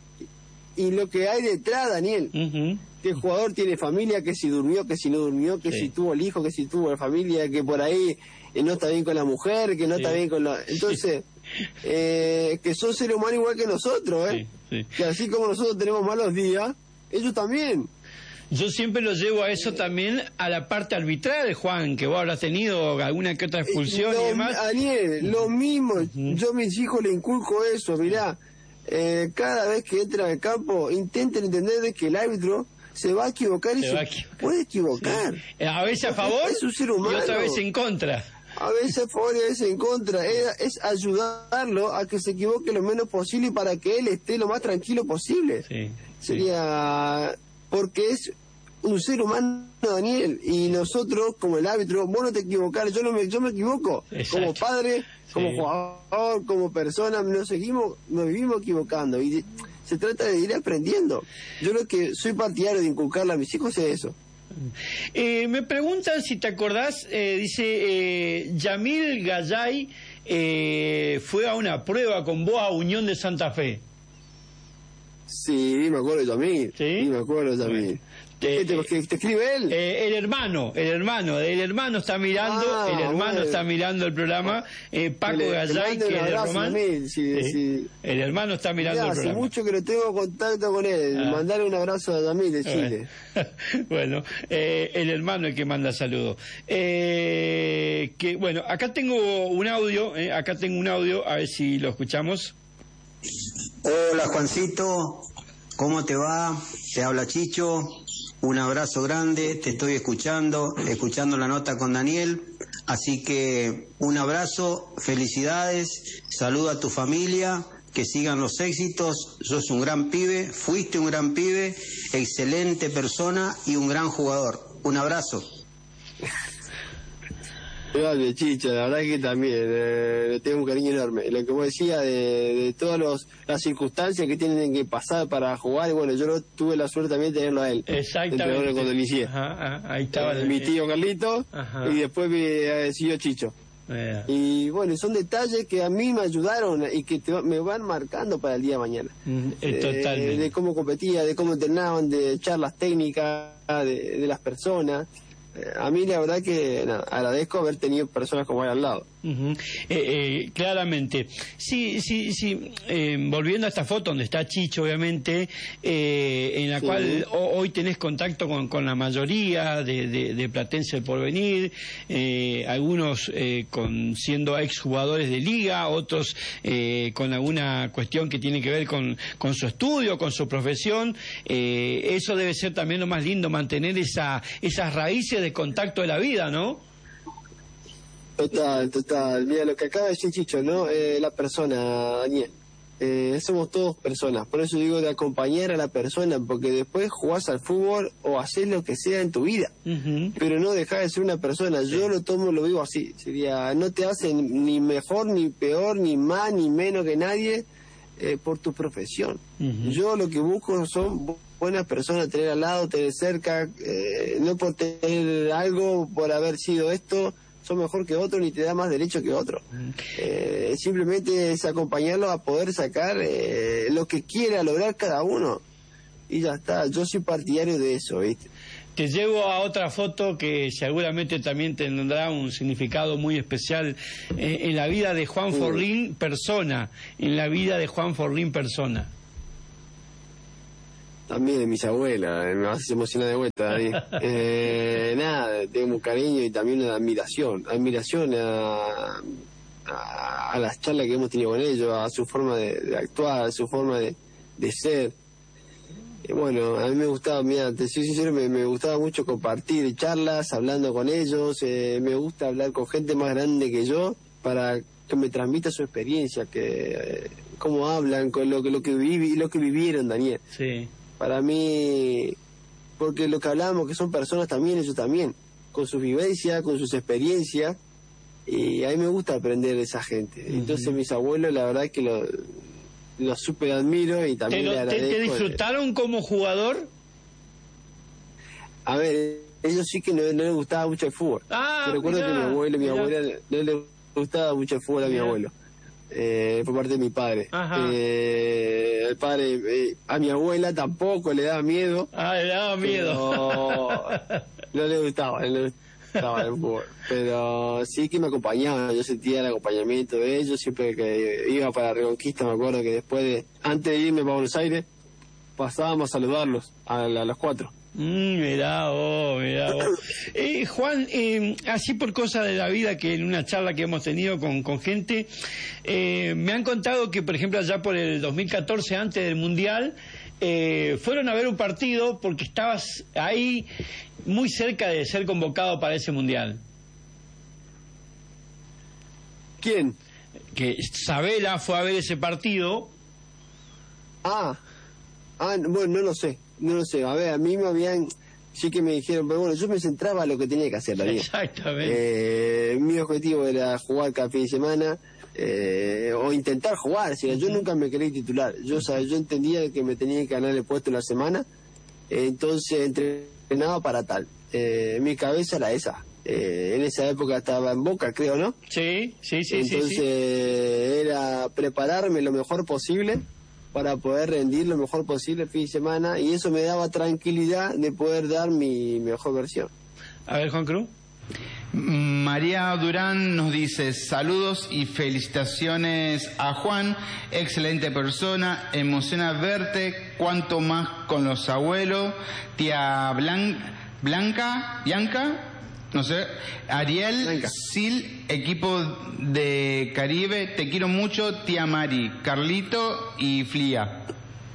Y lo que hay detrás, Daniel, uh-huh. que el jugador tiene familia, que si durmió, que si no durmió, que sí. si tuvo el hijo, que si tuvo la familia, que por ahí eh, no está bien con la mujer, que no sí. está bien con la... Entonces, sí. eh, que son seres humanos igual que nosotros, ¿eh? Sí, sí. Que así como nosotros tenemos malos días, ellos también. Yo siempre lo llevo a eso también, a la parte arbitral, Juan, que vos habrás tenido alguna que otra expulsión lo, y demás. Daniel, lo mismo, uh-huh. yo a mis hijos le inculco eso, mirá, eh, cada vez que entran al campo, intenten entender de que el árbitro se va a equivocar y se, se va a equivocar. puede equivocar. Sí. A veces a favor es un ser humano. Y otra vez en contra. A veces a favor y a veces en contra. Es, es ayudarlo a que se equivoque lo menos posible para que él esté lo más tranquilo posible. Sí, Sería... Sí. Porque es un ser humano, Daniel, y nosotros, como el árbitro, vos no te equivocás, yo no me, yo me equivoco. Exacto. Como padre, como sí. jugador, como persona, nos seguimos, nos vivimos equivocando, y de, se trata de ir aprendiendo. Yo lo que soy partidario de inculcarle a mis hijos es eso. Eh, me preguntan si te acordás, eh, dice eh, Yamil Gallay eh, fue a una prueba con vos a Unión de Santa Fe. Sí, me acuerdo también. Sí, sí me acuerdo también. Te, ¿Te, te, te escribe él? Eh, el hermano, el hermano, el hermano está mirando, ah, el hermano bueno. está mirando el programa, eh, Paco le, Gallay, que es de Román. Sí, sí, sí. El hermano está mirando Mirá, el programa. Hace mucho que no tengo contacto con él, ah. mandarle un abrazo a Yamil de Chile. Bueno, eh, el hermano es el que manda saludos. Eh, que, bueno, acá tengo un audio, eh, acá tengo un audio, a ver si lo escuchamos. Hola Juancito, ¿cómo te va? Te habla Chicho, un abrazo grande, te estoy escuchando, escuchando la nota con Daniel, así que un abrazo, felicidades, saluda a tu familia, que sigan los éxitos, sos un gran pibe, fuiste un gran pibe, excelente persona y un gran jugador. Un abrazo. Vale, Chicho, la verdad que también eh, le tengo un cariño enorme. Lo que vos decías de, de todas los, las circunstancias que tienen que pasar para jugar, y bueno, yo no tuve la suerte también de tenerlo a él. Exactamente. Cuando inicié. Ajá, ajá, ahí estaba. Eh, mi tío Carlito, ajá. y después mi eh, siguió Chicho. Yeah. Y bueno, son detalles que a mí me ayudaron y que te, me van marcando para el día de mañana. Mm, eh, totalmente. Eh, de cómo competía, de cómo entrenaban, de charlas técnicas, de, de las personas. A mí la verdad que nada, agradezco haber tenido personas como él al lado. Uh-huh. eh, eh, claramente. Sí, sí, sí. Eh, volviendo a esta foto donde está Chicho, obviamente, eh, en la sí. cual o, hoy tenés contacto con, con la mayoría de, de, de Platense del Porvenir, eh, algunos eh, con siendo exjugadores de liga, otros eh, con alguna cuestión que tiene que ver con, con su estudio, con su profesión. Eh, eso debe ser también lo más lindo, mantener esa, esas raíces de contacto de la vida, ¿no? Total, total. Mira, lo que acaba de decir Chicho, ¿no? Eh, la persona, Daniel. Eh, somos todos personas. Por eso digo de acompañar a la persona, porque después jugás al fútbol o haces lo que sea en tu vida. Uh-huh. Pero no dejás de ser una persona. Sí. Yo lo tomo, lo vivo así. Sería, no te hacen ni mejor, ni peor, ni más, ni menos que nadie eh, por tu profesión. Uh-huh. Yo lo que busco son buenas personas, tener al lado, tener cerca, eh, no por tener algo, por haber sido esto, sos mejor que otro, ni te da más derecho que otro. Eh, simplemente es acompañarlo a poder sacar eh, lo que quiera lograr cada uno. Y ya está, yo soy partidario de eso, ¿viste? Te llevo a otra foto que seguramente también tendrá un significado muy especial eh, en la vida de Juan Forlín persona, en la vida de Juan Forlín persona. También de mis abuelas, me hace emocionar de vuelta, David. eh, nada, tengo un cariño y también una admiración, admiración a, a, a las charlas que hemos tenido con ellos, a su forma de, de actuar, a su forma de, de ser. Eh, bueno, a mí me gustaba, mira, te soy sincero, me, me gustaba mucho compartir charlas, hablando con ellos, eh, me gusta hablar con gente más grande que yo para que me transmita su experiencia, que eh, cómo hablan, con lo que lo que viví, lo que vivieron, Daniel. Sí. Para mí, porque lo que hablamos, que son personas también, ellos también, con sus vivencias, con sus experiencias, y a mí me gusta aprender de esa gente. Uh-huh. Entonces mis abuelos, la verdad es que lo, lo súper admiro y también ¿Te, le agradezco. ¿Te, te disfrutaron de... como jugador? A ver, ellos sí que no, no les gustaba mucho el fútbol. Ah, Yo recuerdo mirá, que mi abuelo y mi mirá. abuela no les gustaba mucho el fútbol a mi Mirá. abuelo. Eh, por parte de mi padre. Ajá. Eh, el padre, eh, a mi abuela tampoco le daba miedo. Ah, le daba miedo. Pero no le gustaba, no le gustaba el fútbol. Pero sí que me acompañaban, yo sentía el acompañamiento de ellos, siempre que iba para Reconquista, me acuerdo que después de, antes de irme para Buenos Aires, pasábamos a saludarlos a, a los cuatro. Mm, mirá vos, mirá vos. Eh, Juan, eh, así por cosas de la vida, que en una charla que hemos tenido con, con gente, eh, me han contado que, por ejemplo, allá por el dos mil catorce, antes del Mundial, eh, fueron a ver un partido porque estabas ahí muy cerca de ser convocado para ese Mundial. ¿Quién? Que Sabela fue a ver ese partido. Ah, ah, bueno, no lo sé, no lo sé. A ver, a mí me habían, sí que me dijeron, pero bueno, yo me centraba en lo que tenía que hacer, Daniel. Exactamente. Eh, mi objetivo era jugar cada fin de semana, eh, o intentar jugar. Si yo nunca me quería titular. Yo, o sea, yo entendía que me tenía que ganar el puesto en la semana, eh, entonces entrenaba para tal. Eh, mi cabeza era esa. Eh, en esa época estaba en Boca, creo, ¿no? Sí, sí, sí. Entonces sí, sí. era prepararme lo mejor posible para poder rendir lo mejor posible el fin de semana, y eso me daba tranquilidad de poder dar mi mejor versión. A ver, Juan Cruz. María Durán nos dice: saludos y felicitaciones a Juan, excelente persona, emociona verte, cuanto más con los abuelos. Tía Blan- Blanca, Bianca, no sé, Ariel, Blanca. Sil, equipo de Caribe, te quiero mucho, tía Mari, Carlito y Flia.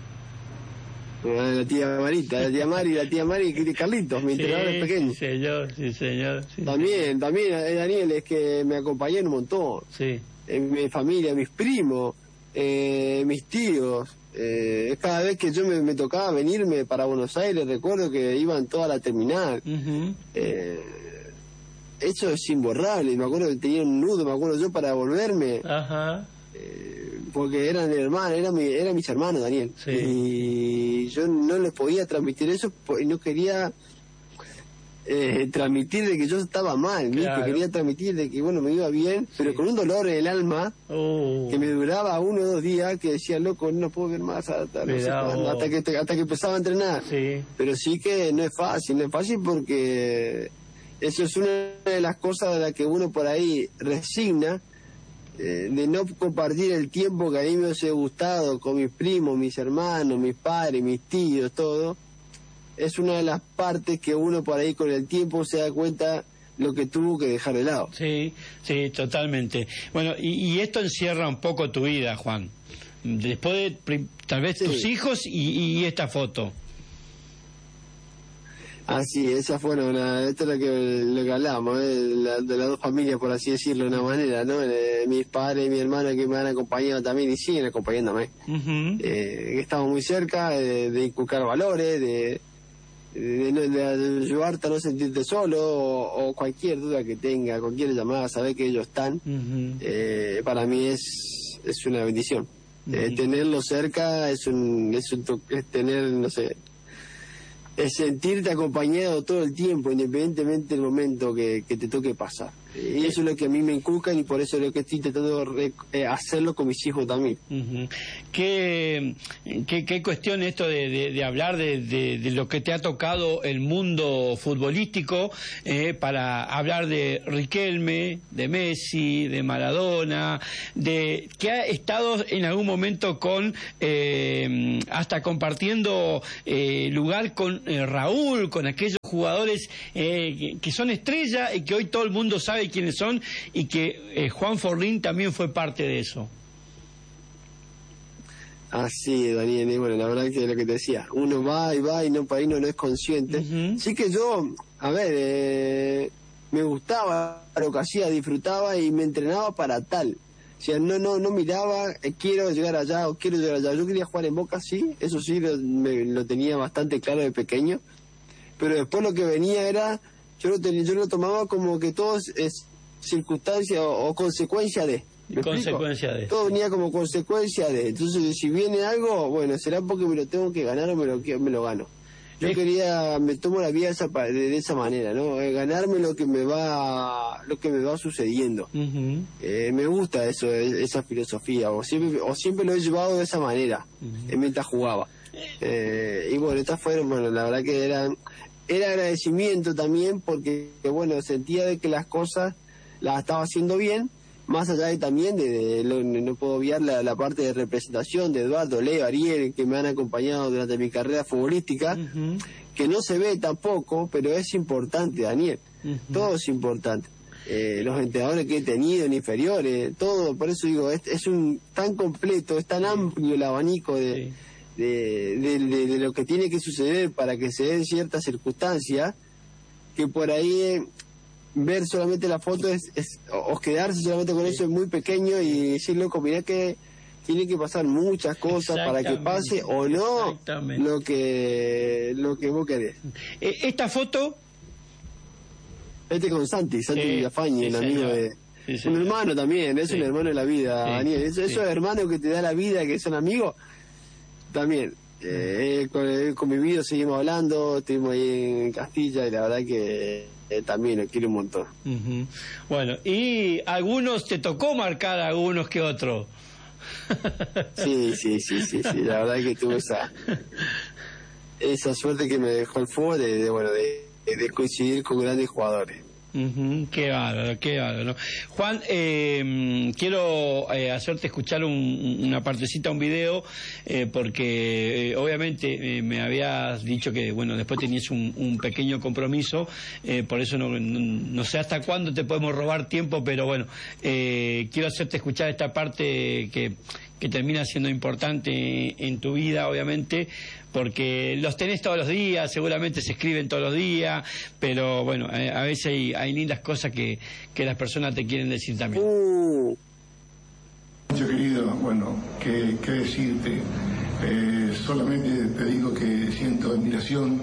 La tía Marita, la tía Mari, la tía Mari y Carlitos, mi entrenador es pequeño. Sí, señor, sí, señor. Sí, También, también, eh, Daniel, es que me acompañé un montón. sí. En mi familia, mis primos, eh, mis tíos. Eh, cada vez que yo me, me tocaba venirme para Buenos Aires, recuerdo que iban toda la terminal. Uh-huh. Eh, eso es imborrable. Me acuerdo que tenía un nudo, me acuerdo yo, para volverme. Ajá. Eh, porque eran hermanos, eran, mi, eran mis hermanos, Daniel. Sí. Y yo no les podía transmitir eso y no quería eh, transmitir de que yo estaba mal, ¿no? Claro. Que quería transmitir de que, bueno, me iba bien, Sí. pero con un dolor en el alma Uh. que me duraba uno o dos días, que decía, loco, no puedo ver más hasta, no sé Mirá cuándo, vos. hasta, que, hasta que empezaba a entrenar. Sí. Pero sí que no es fácil, no es fácil porque eso es una de las cosas de las que uno por ahí resigna, eh, de no compartir el tiempo que a mí me hubiese gustado con mis primos, mis hermanos, mis padres, mis tíos, todo. Es una de las partes que uno por ahí con el tiempo se da cuenta lo que tuvo que dejar de lado. Sí, sí, totalmente. Bueno, y, y esto encierra un poco tu vida, Juan. Después de prim- tal vez Sí. tus hijos y, y esta foto. Así, esa fue una, esto es lo que, lo que hablamos, ¿eh? La- de las dos familias, por así decirlo de una manera, ¿no? Eh, mis padres y mi hermano que me han acompañado también y siguen acompañándome. Uh-huh. Eh, que estamos muy cerca de, de inculcar valores, de, de, de, de ayudarte a no sentirte solo, o, o cualquier duda que tenga, cualquier llamada, saber que ellos están. Uh-huh. Eh, para mí es, es una bendición. Eh, Ujú. tenerlo cerca es un, es un to- es tener, no sé, es sentirte acompañado todo el tiempo, independientemente del momento que, que te toque pasar. Y eso es lo que a mí me inculcan y por eso es lo que estoy intentando re, eh, hacerlo con mis hijos también. Uh-huh. ¿Qué, qué, qué cuestión esto de, de, de hablar de, de, de lo que te ha tocado el mundo futbolístico eh, para hablar de Riquelme, de Messi, de Maradona, de que ha estado en algún momento con eh, hasta compartiendo eh, lugar con eh, Raúl, con aquellos jugadores eh, que, que son estrellas y que hoy todo el mundo sabe quiénes son y que eh, Juan Forlín también fue parte de eso? Así, Daniel, y bueno, la verdad que es lo que te decía, uno va y va y no, para ahí no, no es consciente. Uh-huh. Así que yo, a ver, eh, me gustaba lo que hacía, disfrutaba y me entrenaba para tal. O sea, no no no miraba, eh, quiero llegar allá o quiero llegar allá. Yo quería jugar en Boca, sí, eso sí, lo, me, lo tenía bastante claro de pequeño. Pero después lo que venía era, yo lo, tenía, yo lo tomaba como que todo es, es circunstancia o, o consecuencia de... ¿Me consecuencia explico? de Todo venía como consecuencia de. Entonces, si viene algo, bueno, será porque me lo tengo que ganar o me lo, me lo gano. Yo ¿Eh? quería, me tomo la vida esa, de, de esa manera, ¿no? Eh, ganarme lo que me va, lo que me va sucediendo. Uh-huh. eh, me gusta eso, esa filosofía, o siempre, o siempre lo he llevado de esa manera, uh-huh. eh, mientras jugaba. Eh, y bueno, estas fueron, bueno, la verdad que eran, era agradecimiento también porque, bueno, sentía de que las cosas las estaba haciendo bien. Más allá de también, de, de, de no puedo obviar la, la parte de representación de Eduardo, Leo, Ariel, que me han acompañado durante mi carrera futbolística, uh-huh. que no se ve tampoco, pero es importante, Daniel. Uh-huh. Todo es importante. Eh, los entrenadores que he tenido en inferiores, todo, por eso digo, es, es un tan completo, es tan amplio el abanico de, sí. de, de, de, de lo que tiene que suceder para que se den ciertas circunstancias, que por ahí... Eh, ver solamente la foto es, es o quedarse solamente con eso es muy pequeño y decir, loco, mirá que tiene que pasar muchas cosas para que pase o no lo que lo que vos querés. ¿Esta foto? Este con Santi, Santi eh, Villafañe, el amigo de... Sí, sí. Un hermano también, es sí. un hermano de la vida, sí. Daniel. Eso, sí. Esos hermanos que te da la vida, que son amigos, también. Eh, con el convivido seguimos hablando, estuvimos ahí en Castilla y la verdad que... Eh, también lo quiero un montón. Uh-huh. Bueno, y algunos te tocó marcar, algunos que otros. sí, sí, sí, sí, sí, la verdad que tuve esa esa suerte que me dejó el fútbol de, de bueno, de, de coincidir con grandes jugadores. Uh-huh. Qué bárbaro, qué bárbaro. Juan, eh, quiero eh, hacerte escuchar un, una partecita, un video, eh, porque eh, obviamente eh, me habías dicho que, bueno, después tenías un, un pequeño compromiso, eh, por eso no, no, no sé hasta cuándo te podemos robar tiempo, pero bueno, eh, quiero hacerte escuchar esta parte que, que termina siendo importante en tu vida, obviamente, porque los tenés todos los días, seguramente se escriben todos los días, pero bueno, eh, a veces hay, hay lindas cosas que, que las personas te quieren decir también. Uh. Yo querido, bueno, qué, qué decirte, eh, solamente te digo que siento admiración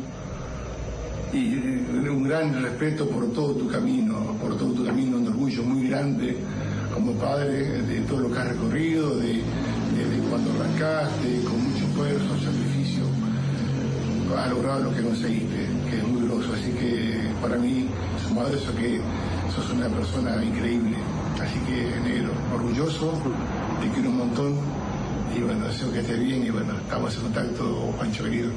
y eh, un gran respeto por todo tu camino, por todo tu camino, un orgullo muy grande como padre de todo lo que has recorrido, de, de, de cuando arrancaste, con mucho esfuerzo, sacrificio, has logrado lo que conseguiste, que es muy groso, así que para mí, sumado a eso, que sos una persona increíble, así que negro, orgulloso, te quiero un montón y bueno, deseo que estés bien y bueno, estamos en contacto, Juancho querido.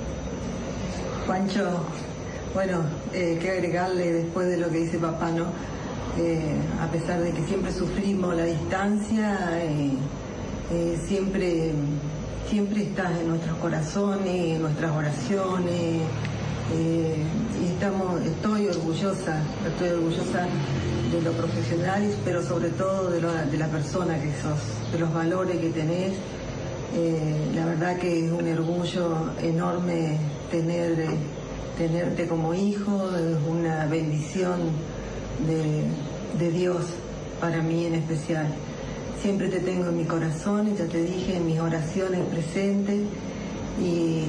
Juancho, bueno, eh, qué agregarle después de lo que dice papá, ¿no? Eh, a pesar de que siempre sufrimos la distancia, eh, eh, siempre, siempre estás en nuestros corazones, en nuestras oraciones, eh, y estamos, estoy orgullosa, estoy orgullosa de lo profesional, pero sobre todo de, lo, de la persona que sos, de los valores que tenés. Eh, la verdad que es un orgullo enorme tener, eh, tenerte como hijo, es una bendición de, de Dios para mí en especial. Siempre te tengo en mi corazón, y ya te dije, en mis oraciones presentes y,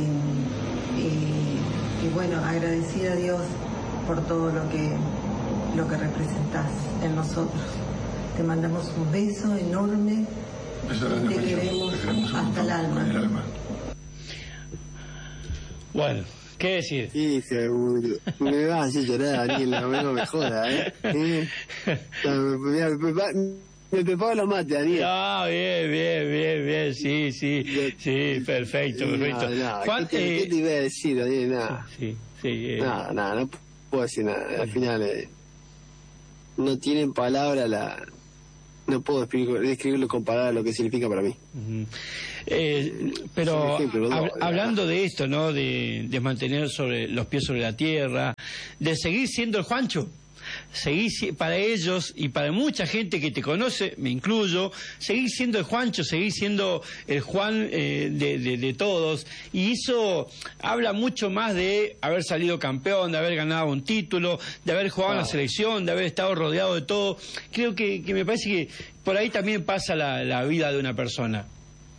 y, y bueno, agradecida a Dios por todo lo que, lo que representás en nosotros. Te mandamos un beso enorme, beso te, queremos, te queremos hasta el alma. el alma. Bueno, ¿Qué decir? Sí, seguro. Me vas a hacer llorar, Daniel, no me, no me joda, ¿eh? ¿Eh? No, me, me, me, me preparo los mates, Daniel. Ah, bien, bien, bien, bien, sí, sí, sí, perfecto, perfecto. No, no, Juan, ¿qué, te, eh... ¿qué te iba a decir, Daniel? Nada. Sí, sí. Eh... Nada, nada, no puedo decir nada. Al final, eh, no tienen palabra la... No puedo describirlo, describirlo con palabras lo que significa para mí. Uh-huh. Eh, pero ejemplo, hab, no, hablando de esto, ¿no? De, de mantener sobre los pies sobre la tierra, de seguir siendo el Juancho, seguir para ellos y para mucha gente que te conoce, me incluyo, seguir siendo el Juancho, seguir siendo el Juan eh, de, de, de todos, y eso habla mucho más de haber salido campeón, de haber ganado un título, de haber jugado en la selección, de haber estado rodeado de todo. Creo que, que me parece que por ahí también pasa la, la vida de una persona.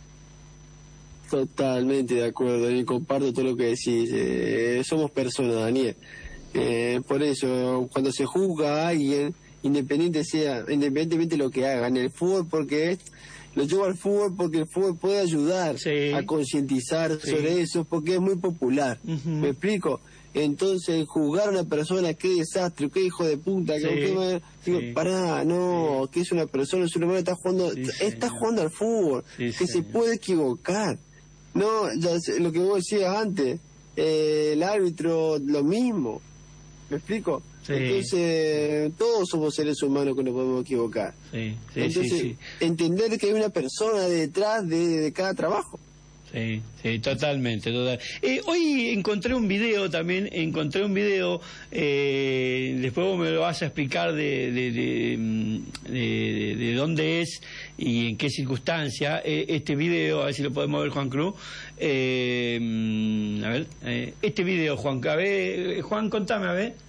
Totalmente de acuerdo, Daniel, comparto todo lo que decís. Eh, somos personas, Daniel. Eh, por eso, cuando se juzga a alguien, independiente sea, independientemente de lo que haga en el fútbol, porque es, lo llevo al fútbol porque el fútbol puede ayudar sí. a concientizar sí. sobre eso, porque es muy popular. Uh-huh. ¿Me explico? Entonces, juzgar a una persona, qué desastre, qué hijo de puta, sí. que qué, digo, sí. pará, no, sí. que es una persona, es un humano, está jugando, sí, está jugando al fútbol, sí, que se puede equivocar. No, ya sé, lo que vos decías antes, eh, el árbitro, lo mismo. ¿Me explico? Sí. Entonces, todos somos seres humanos que nos podemos equivocar. Sí, sí, Entonces, sí, sí. entender que hay una persona detrás de, de cada trabajo. Sí, sí, totalmente, total. Eh, hoy encontré un video también, encontré un video, eh, después vos me lo vas a explicar de, de, de, de, de, de dónde es y en qué circunstancia, eh, este video, a ver si lo podemos ver, Juan Cruz. Eh, a ver, eh, este video, Juan, a ver, Juan, contame, a ver.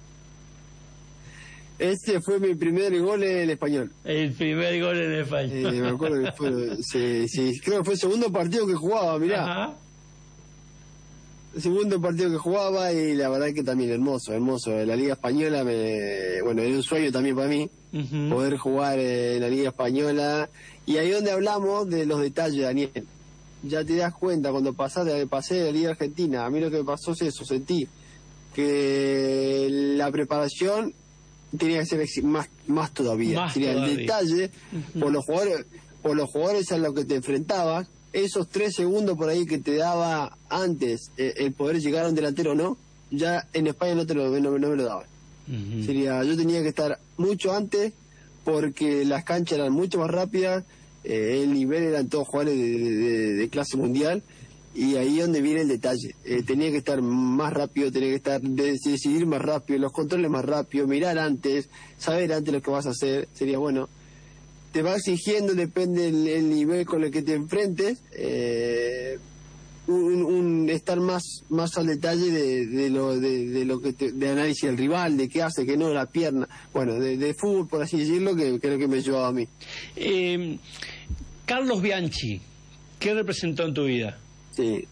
Ese fue mi primer gol en el Español. El primer gol en el Español. Eh, me acuerdo que fue, sí, sí, creo que fue el segundo partido que jugaba, mirá. Ajá. El segundo partido que jugaba y la verdad que también hermoso, hermoso. La Liga Española, me, bueno, era un sueño también para mí, uh-huh. poder jugar en la Liga Española. Y ahí donde hablamos de los detalles, Daniel. Ya te das cuenta, cuando pasaste, pasé de la Liga Argentina, a mí lo que me pasó es eso, sentí que la preparación tenía que ser más más todavía, más sería todavía. El detalle uh-huh. por los jugadores por los jugadores a los que te enfrentabas, esos tres segundos por ahí que te daba antes eh, el poder llegar a un delantero o no, ya en España no te lo no, no me lo daban. Uh-huh. Sería, yo tenía que estar mucho antes porque las canchas eran mucho más rápidas, eh, el nivel eran todos jugadores de, de, de clase mundial. Y ahí es donde viene el detalle. Eh, tenía que estar más rápido, tenía que estar de, decidir más rápido, los controles más rápido, mirar antes, saber antes lo que vas a hacer. Sería bueno. Te va exigiendo, depende del el nivel con el que te enfrentes, eh, un, un estar más más al detalle de, de lo de, de lo que te, de análisis del rival, de qué hace, qué no, la pierna. Bueno, de, de fútbol, por así decirlo, que, que es lo que me llevaba a mí. Eh, Carlos Bianchi, ¿qué representó en tu vida? Sí.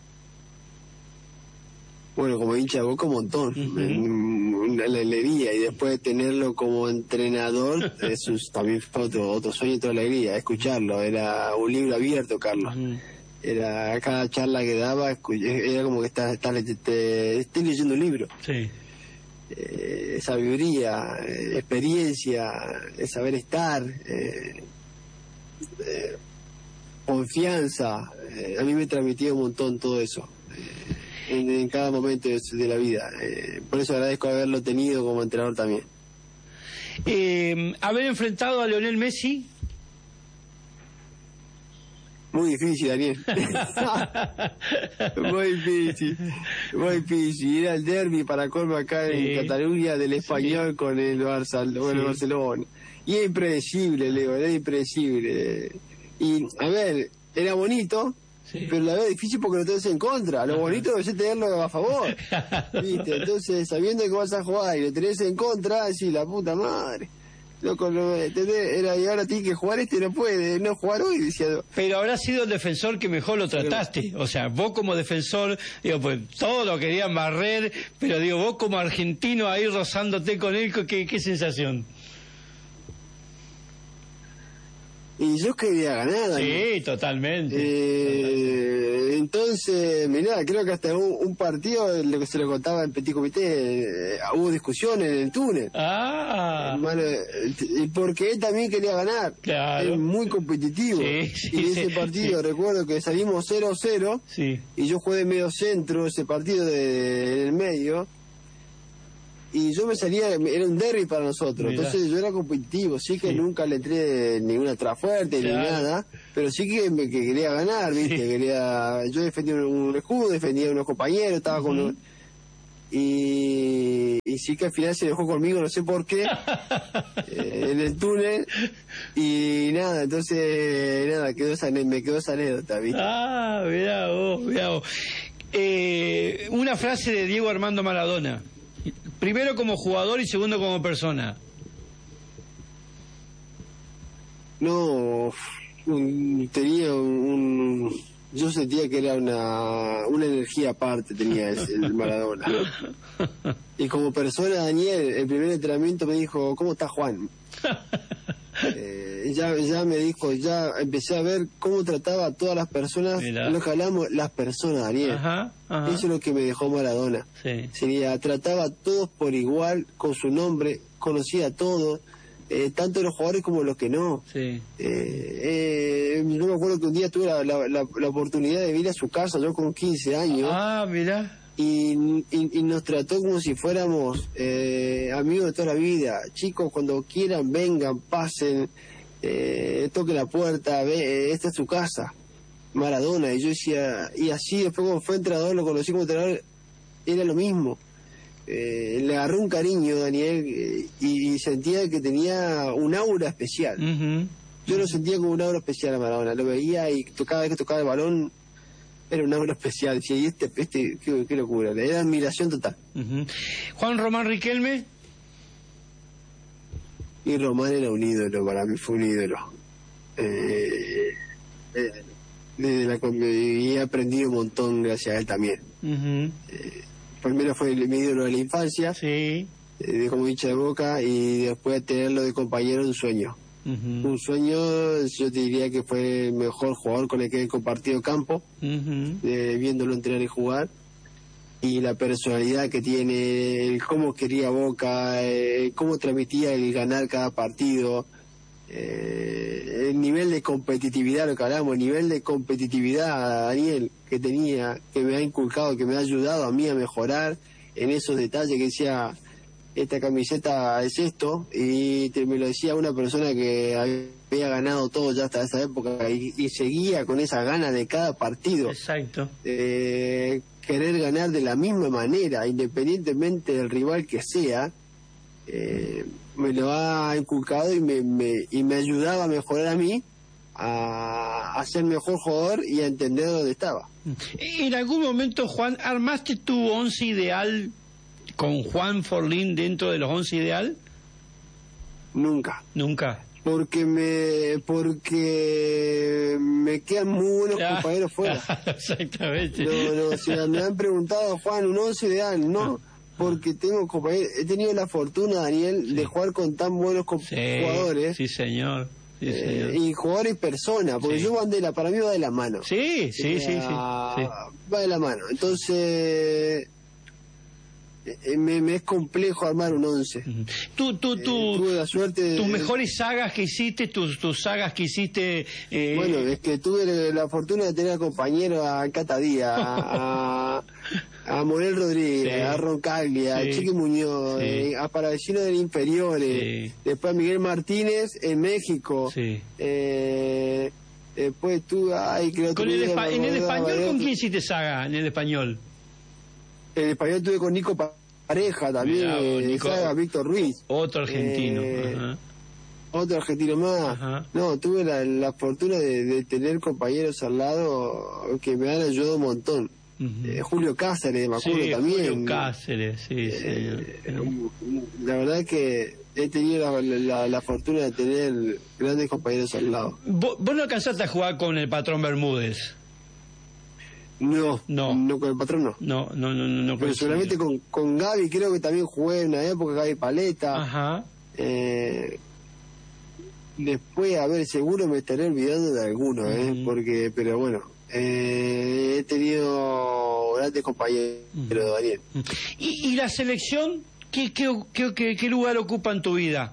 Bueno, como hincha de Boca un montón, uh-huh. una alegría, y después de tenerlo como entrenador, eso también fue otro, otro sueño y otra alegría, escucharlo, era un libro abierto, Carlos. Uh-huh. Era cada charla que daba, era como que estás, estás, te, te, estoy leyendo un libro. Sí. Eh, sabiduría, eh, experiencia, eh, saber estar, eh, eh, confianza, eh, a mí me transmitía un montón todo eso, eh, en, en cada momento de, de la vida. Eh, por eso agradezco haberlo tenido como entrenador también. Eh, haber enfrentado a Lionel Messi. Muy difícil, Daniel. Muy difícil, muy difícil. Ir al derbi para colmo acá sí. en Cataluña del Español sí. con el Barça, bueno, sí. Barcelona. Y es impredecible, Leo, era impredecible. Y, a ver, era bonito, sí. pero la verdad es difícil porque lo tenés en contra. Lo bonito es tenerlo a favor. ¿Viste? Entonces, sabiendo que vas a jugar y lo tenés en contra, decís, la puta madre. Loco, no, era, y ahora tiene que jugar este, no puede, no jugar hoy, decía. Pero habrá sido el defensor que mejor lo trataste. O sea, vos como defensor, digo, pues todos lo querían barrer, pero digo, vos como argentino ahí rozándote con él, ¿qué, qué sensación? Y yo quería ganar. Sí, ¿no? Totalmente. Eh, entonces, mirá, creo que hasta un, un partido, lo que se lo contaba en Petit Comité, eh, hubo discusiones en el túnel. Ah. Hermano, y porque él también quería ganar. Claro. Es muy competitivo. Sí, sí, y ese sí, partido, sí. recuerdo que salimos cero a cero. Sí. Y yo jugué de medio centro, ese partido de, de, en el medio. Y yo me salía, era un derby para nosotros. Mirá. Entonces yo era competitivo. Sí que Sí. nunca le entré ninguna fuerte Claro. ni nada. Pero sí que, me, que quería ganar, ¿viste? Sí. Quería, yo defendía un, un escudo, defendía a unos compañeros, estaba Uh-huh. con un, y, y sí que al final se dejó conmigo, no sé por qué, eh, en el túnel. Y nada, entonces, nada, quedó esa, me quedó esa anécdota, ¿viste? Ah, mirá vos, mirá vos. Eh, una frase de Diego Armando Maradona. Primero como jugador y segundo como persona. No, un- tenía un, un- yo sentía que era una, una energía aparte tenía ese, el Maradona. Y como persona, Daniel, el primer entrenamiento me dijo, ¿cómo está Juan? Eh, ya, ya me dijo, ya empecé a ver cómo trataba a todas las personas, Mirá. lo que hablamos, las personas, Daniel. Ajá, ajá. Eso es lo que me dejó Maradona. Sí. Sería, trataba a todos por igual, con su nombre, conocía a todos, eh, tanto los jugadores como los que no. Sí. Eh, eh, yo me acuerdo que un día tuve la, la, la, la oportunidad de ir a su casa, yo con quince años, Ah, mirá. y, y, y nos trató como si fuéramos eh, amigos de toda la vida. Chicos, cuando quieran, vengan, pasen, eh, toquen la puerta, ve, eh, esta es su casa. Maradona. Y yo decía, y así después cuando fue entrenador, lo conocí como entrenador, era lo mismo. Eh, le agarró un cariño, Daniel, eh, y, y sentía que tenía un aura especial. Ujú. Yo lo sentía como un aura especial a Maradona. Lo veía y cada vez que tocaba el balón era un aura especial. Decía, y este, este qué, qué locura. Era admiración total. Ujú. Juan Román Riquelme. Y Román era un ídolo, para mí fue un ídolo. Eh, eh, desde la, y he aprendido un montón gracias a él también. Ujú. Primero fue el, mi ídolo de la infancia, Sí. eh, de como hincha de Boca, y después tenerlo de compañero un sueño. Ujú. Un sueño, yo te diría que fue el mejor jugador con el que he compartido campo, Ujú. eh, viéndolo entrenar y jugar, y la personalidad que tiene, el cómo quería Boca, eh, cómo transmitía el ganar cada partido, eh, el nivel de competitividad, lo que hablamos, el nivel de competitividad, Daniel, que tenía, que me ha inculcado, que me ha ayudado a mí a mejorar en esos detalles, que decía, esta camiseta es esto, y te, me lo decía una persona que había ganado todo ya hasta esa época, y, y seguía con esa gana de cada partido. Exacto. Eh, querer ganar de la misma manera, independientemente del rival que sea, eh, me lo ha inculcado y me, me, y me ayudaba a mejorar a mí, a, a ser mejor jugador y a entender dónde estaba. En algún momento, Juan, ¿armaste tu once ideal con Juan Forlín dentro de los once ideal? Nunca. Nunca. Porque me porque me quedan muy buenos Ya. compañeros fuera. Exactamente. No, no, si me han preguntado, Juan, un once ideal, no, porque tengo compañeros, he tenido la fortuna, Daniel, de jugar con tan buenos co- Sí, jugadores, sí, señor. Sí, eh, señor. y jugadores personas, porque Sí. yo bandera, para mí va de la mano. Sí, sí, sí, sí, Ah, sí. Va de la mano, entonces eh, me, me es complejo armar un once. Ujú. Tú, tú, Eh, tú, tuve la suerte de... tus mejores sagas que hiciste, tus, tus sagas que hiciste... eh, Bueno, es que tuve la fortuna de tener compañeros a Cata Díaz, a, a Morel Rodríguez, Sí. a Roncaglia, a Sí. Chiqui Muñoz, Sí. eh, a Paravecino del Inferiores, Sí. después a Miguel Martínez en México, Sí. eh, después tú, ay, que el otro Con el día espa- me en el acordaba español, de ¿con otro. quién hiciste saga en el español? En el español tuve con Nico Pareja también, Mirá vos, eh, Nico. saga Víctor Ruiz. Otro argentino. Eh, Ajá. Otro argentino más. Ajá. No, tuve la, la fortuna de, de tener compañeros al lado que me han ayudado un montón. Ujú. Eh, Julio Cáceres, me acuerdo Sí, también. Julio Cáceres, sí, señor. Eh, la verdad es que he tenido la, la, la fortuna de tener grandes compañeros al lado. ¿Vos, vos no alcanzaste a jugar con el patrón Bermúdez? No, No. no con el patrón no. No, no, no, no. no Pero coincidió. seguramente con, con Gaby creo que también jugué en una época, Gaby Paleta. Ajá. Eh, después, a ver, seguro me estaré olvidando de alguno, ¿eh? Uh-huh. Porque, pero bueno, eh, he tenido grandes compañeros, uh-huh. Daniel. ¿Y, y la selección? ¿Qué, qué, qué, qué lugar ocupa en tu vida?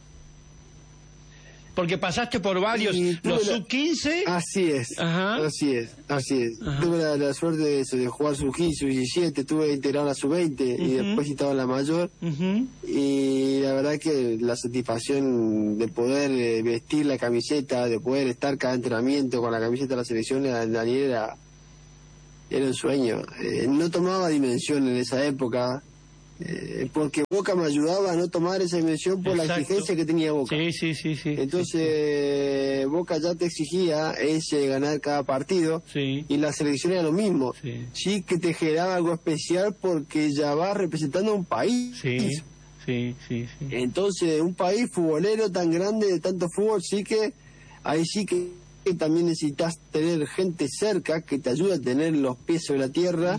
Porque pasaste por varios, los sub quince. Así es, Ajá. así es, así es. Ajá. Tuve la, la suerte de eso, de jugar sub quince, sub diecisiete, tuve integrado la sub veinte uh-huh. y después estaba en la mayor. Uh-huh. Y la verdad que la satisfacción de poder eh, vestir la camiseta, de poder estar cada entrenamiento con la camiseta de la selección de Daniel era, era un sueño. Eh, no tomaba dimensión en esa época. Eh, porque Boca me ayudaba a no tomar esa dimensión por Exacto. la exigencia que tenía Boca. Sí, sí, sí, sí. Entonces, sí, sí. Boca ya te exigía ese ganar cada partido sí. y la selección era lo mismo. Sí. sí que te generaba algo especial porque ya vas representando a un país. Sí, sí, sí, sí. Entonces, un país futbolero tan grande, de tanto fútbol, sí que ahí sí que también necesitas tener gente cerca que te ayude a tener los pies sobre la tierra.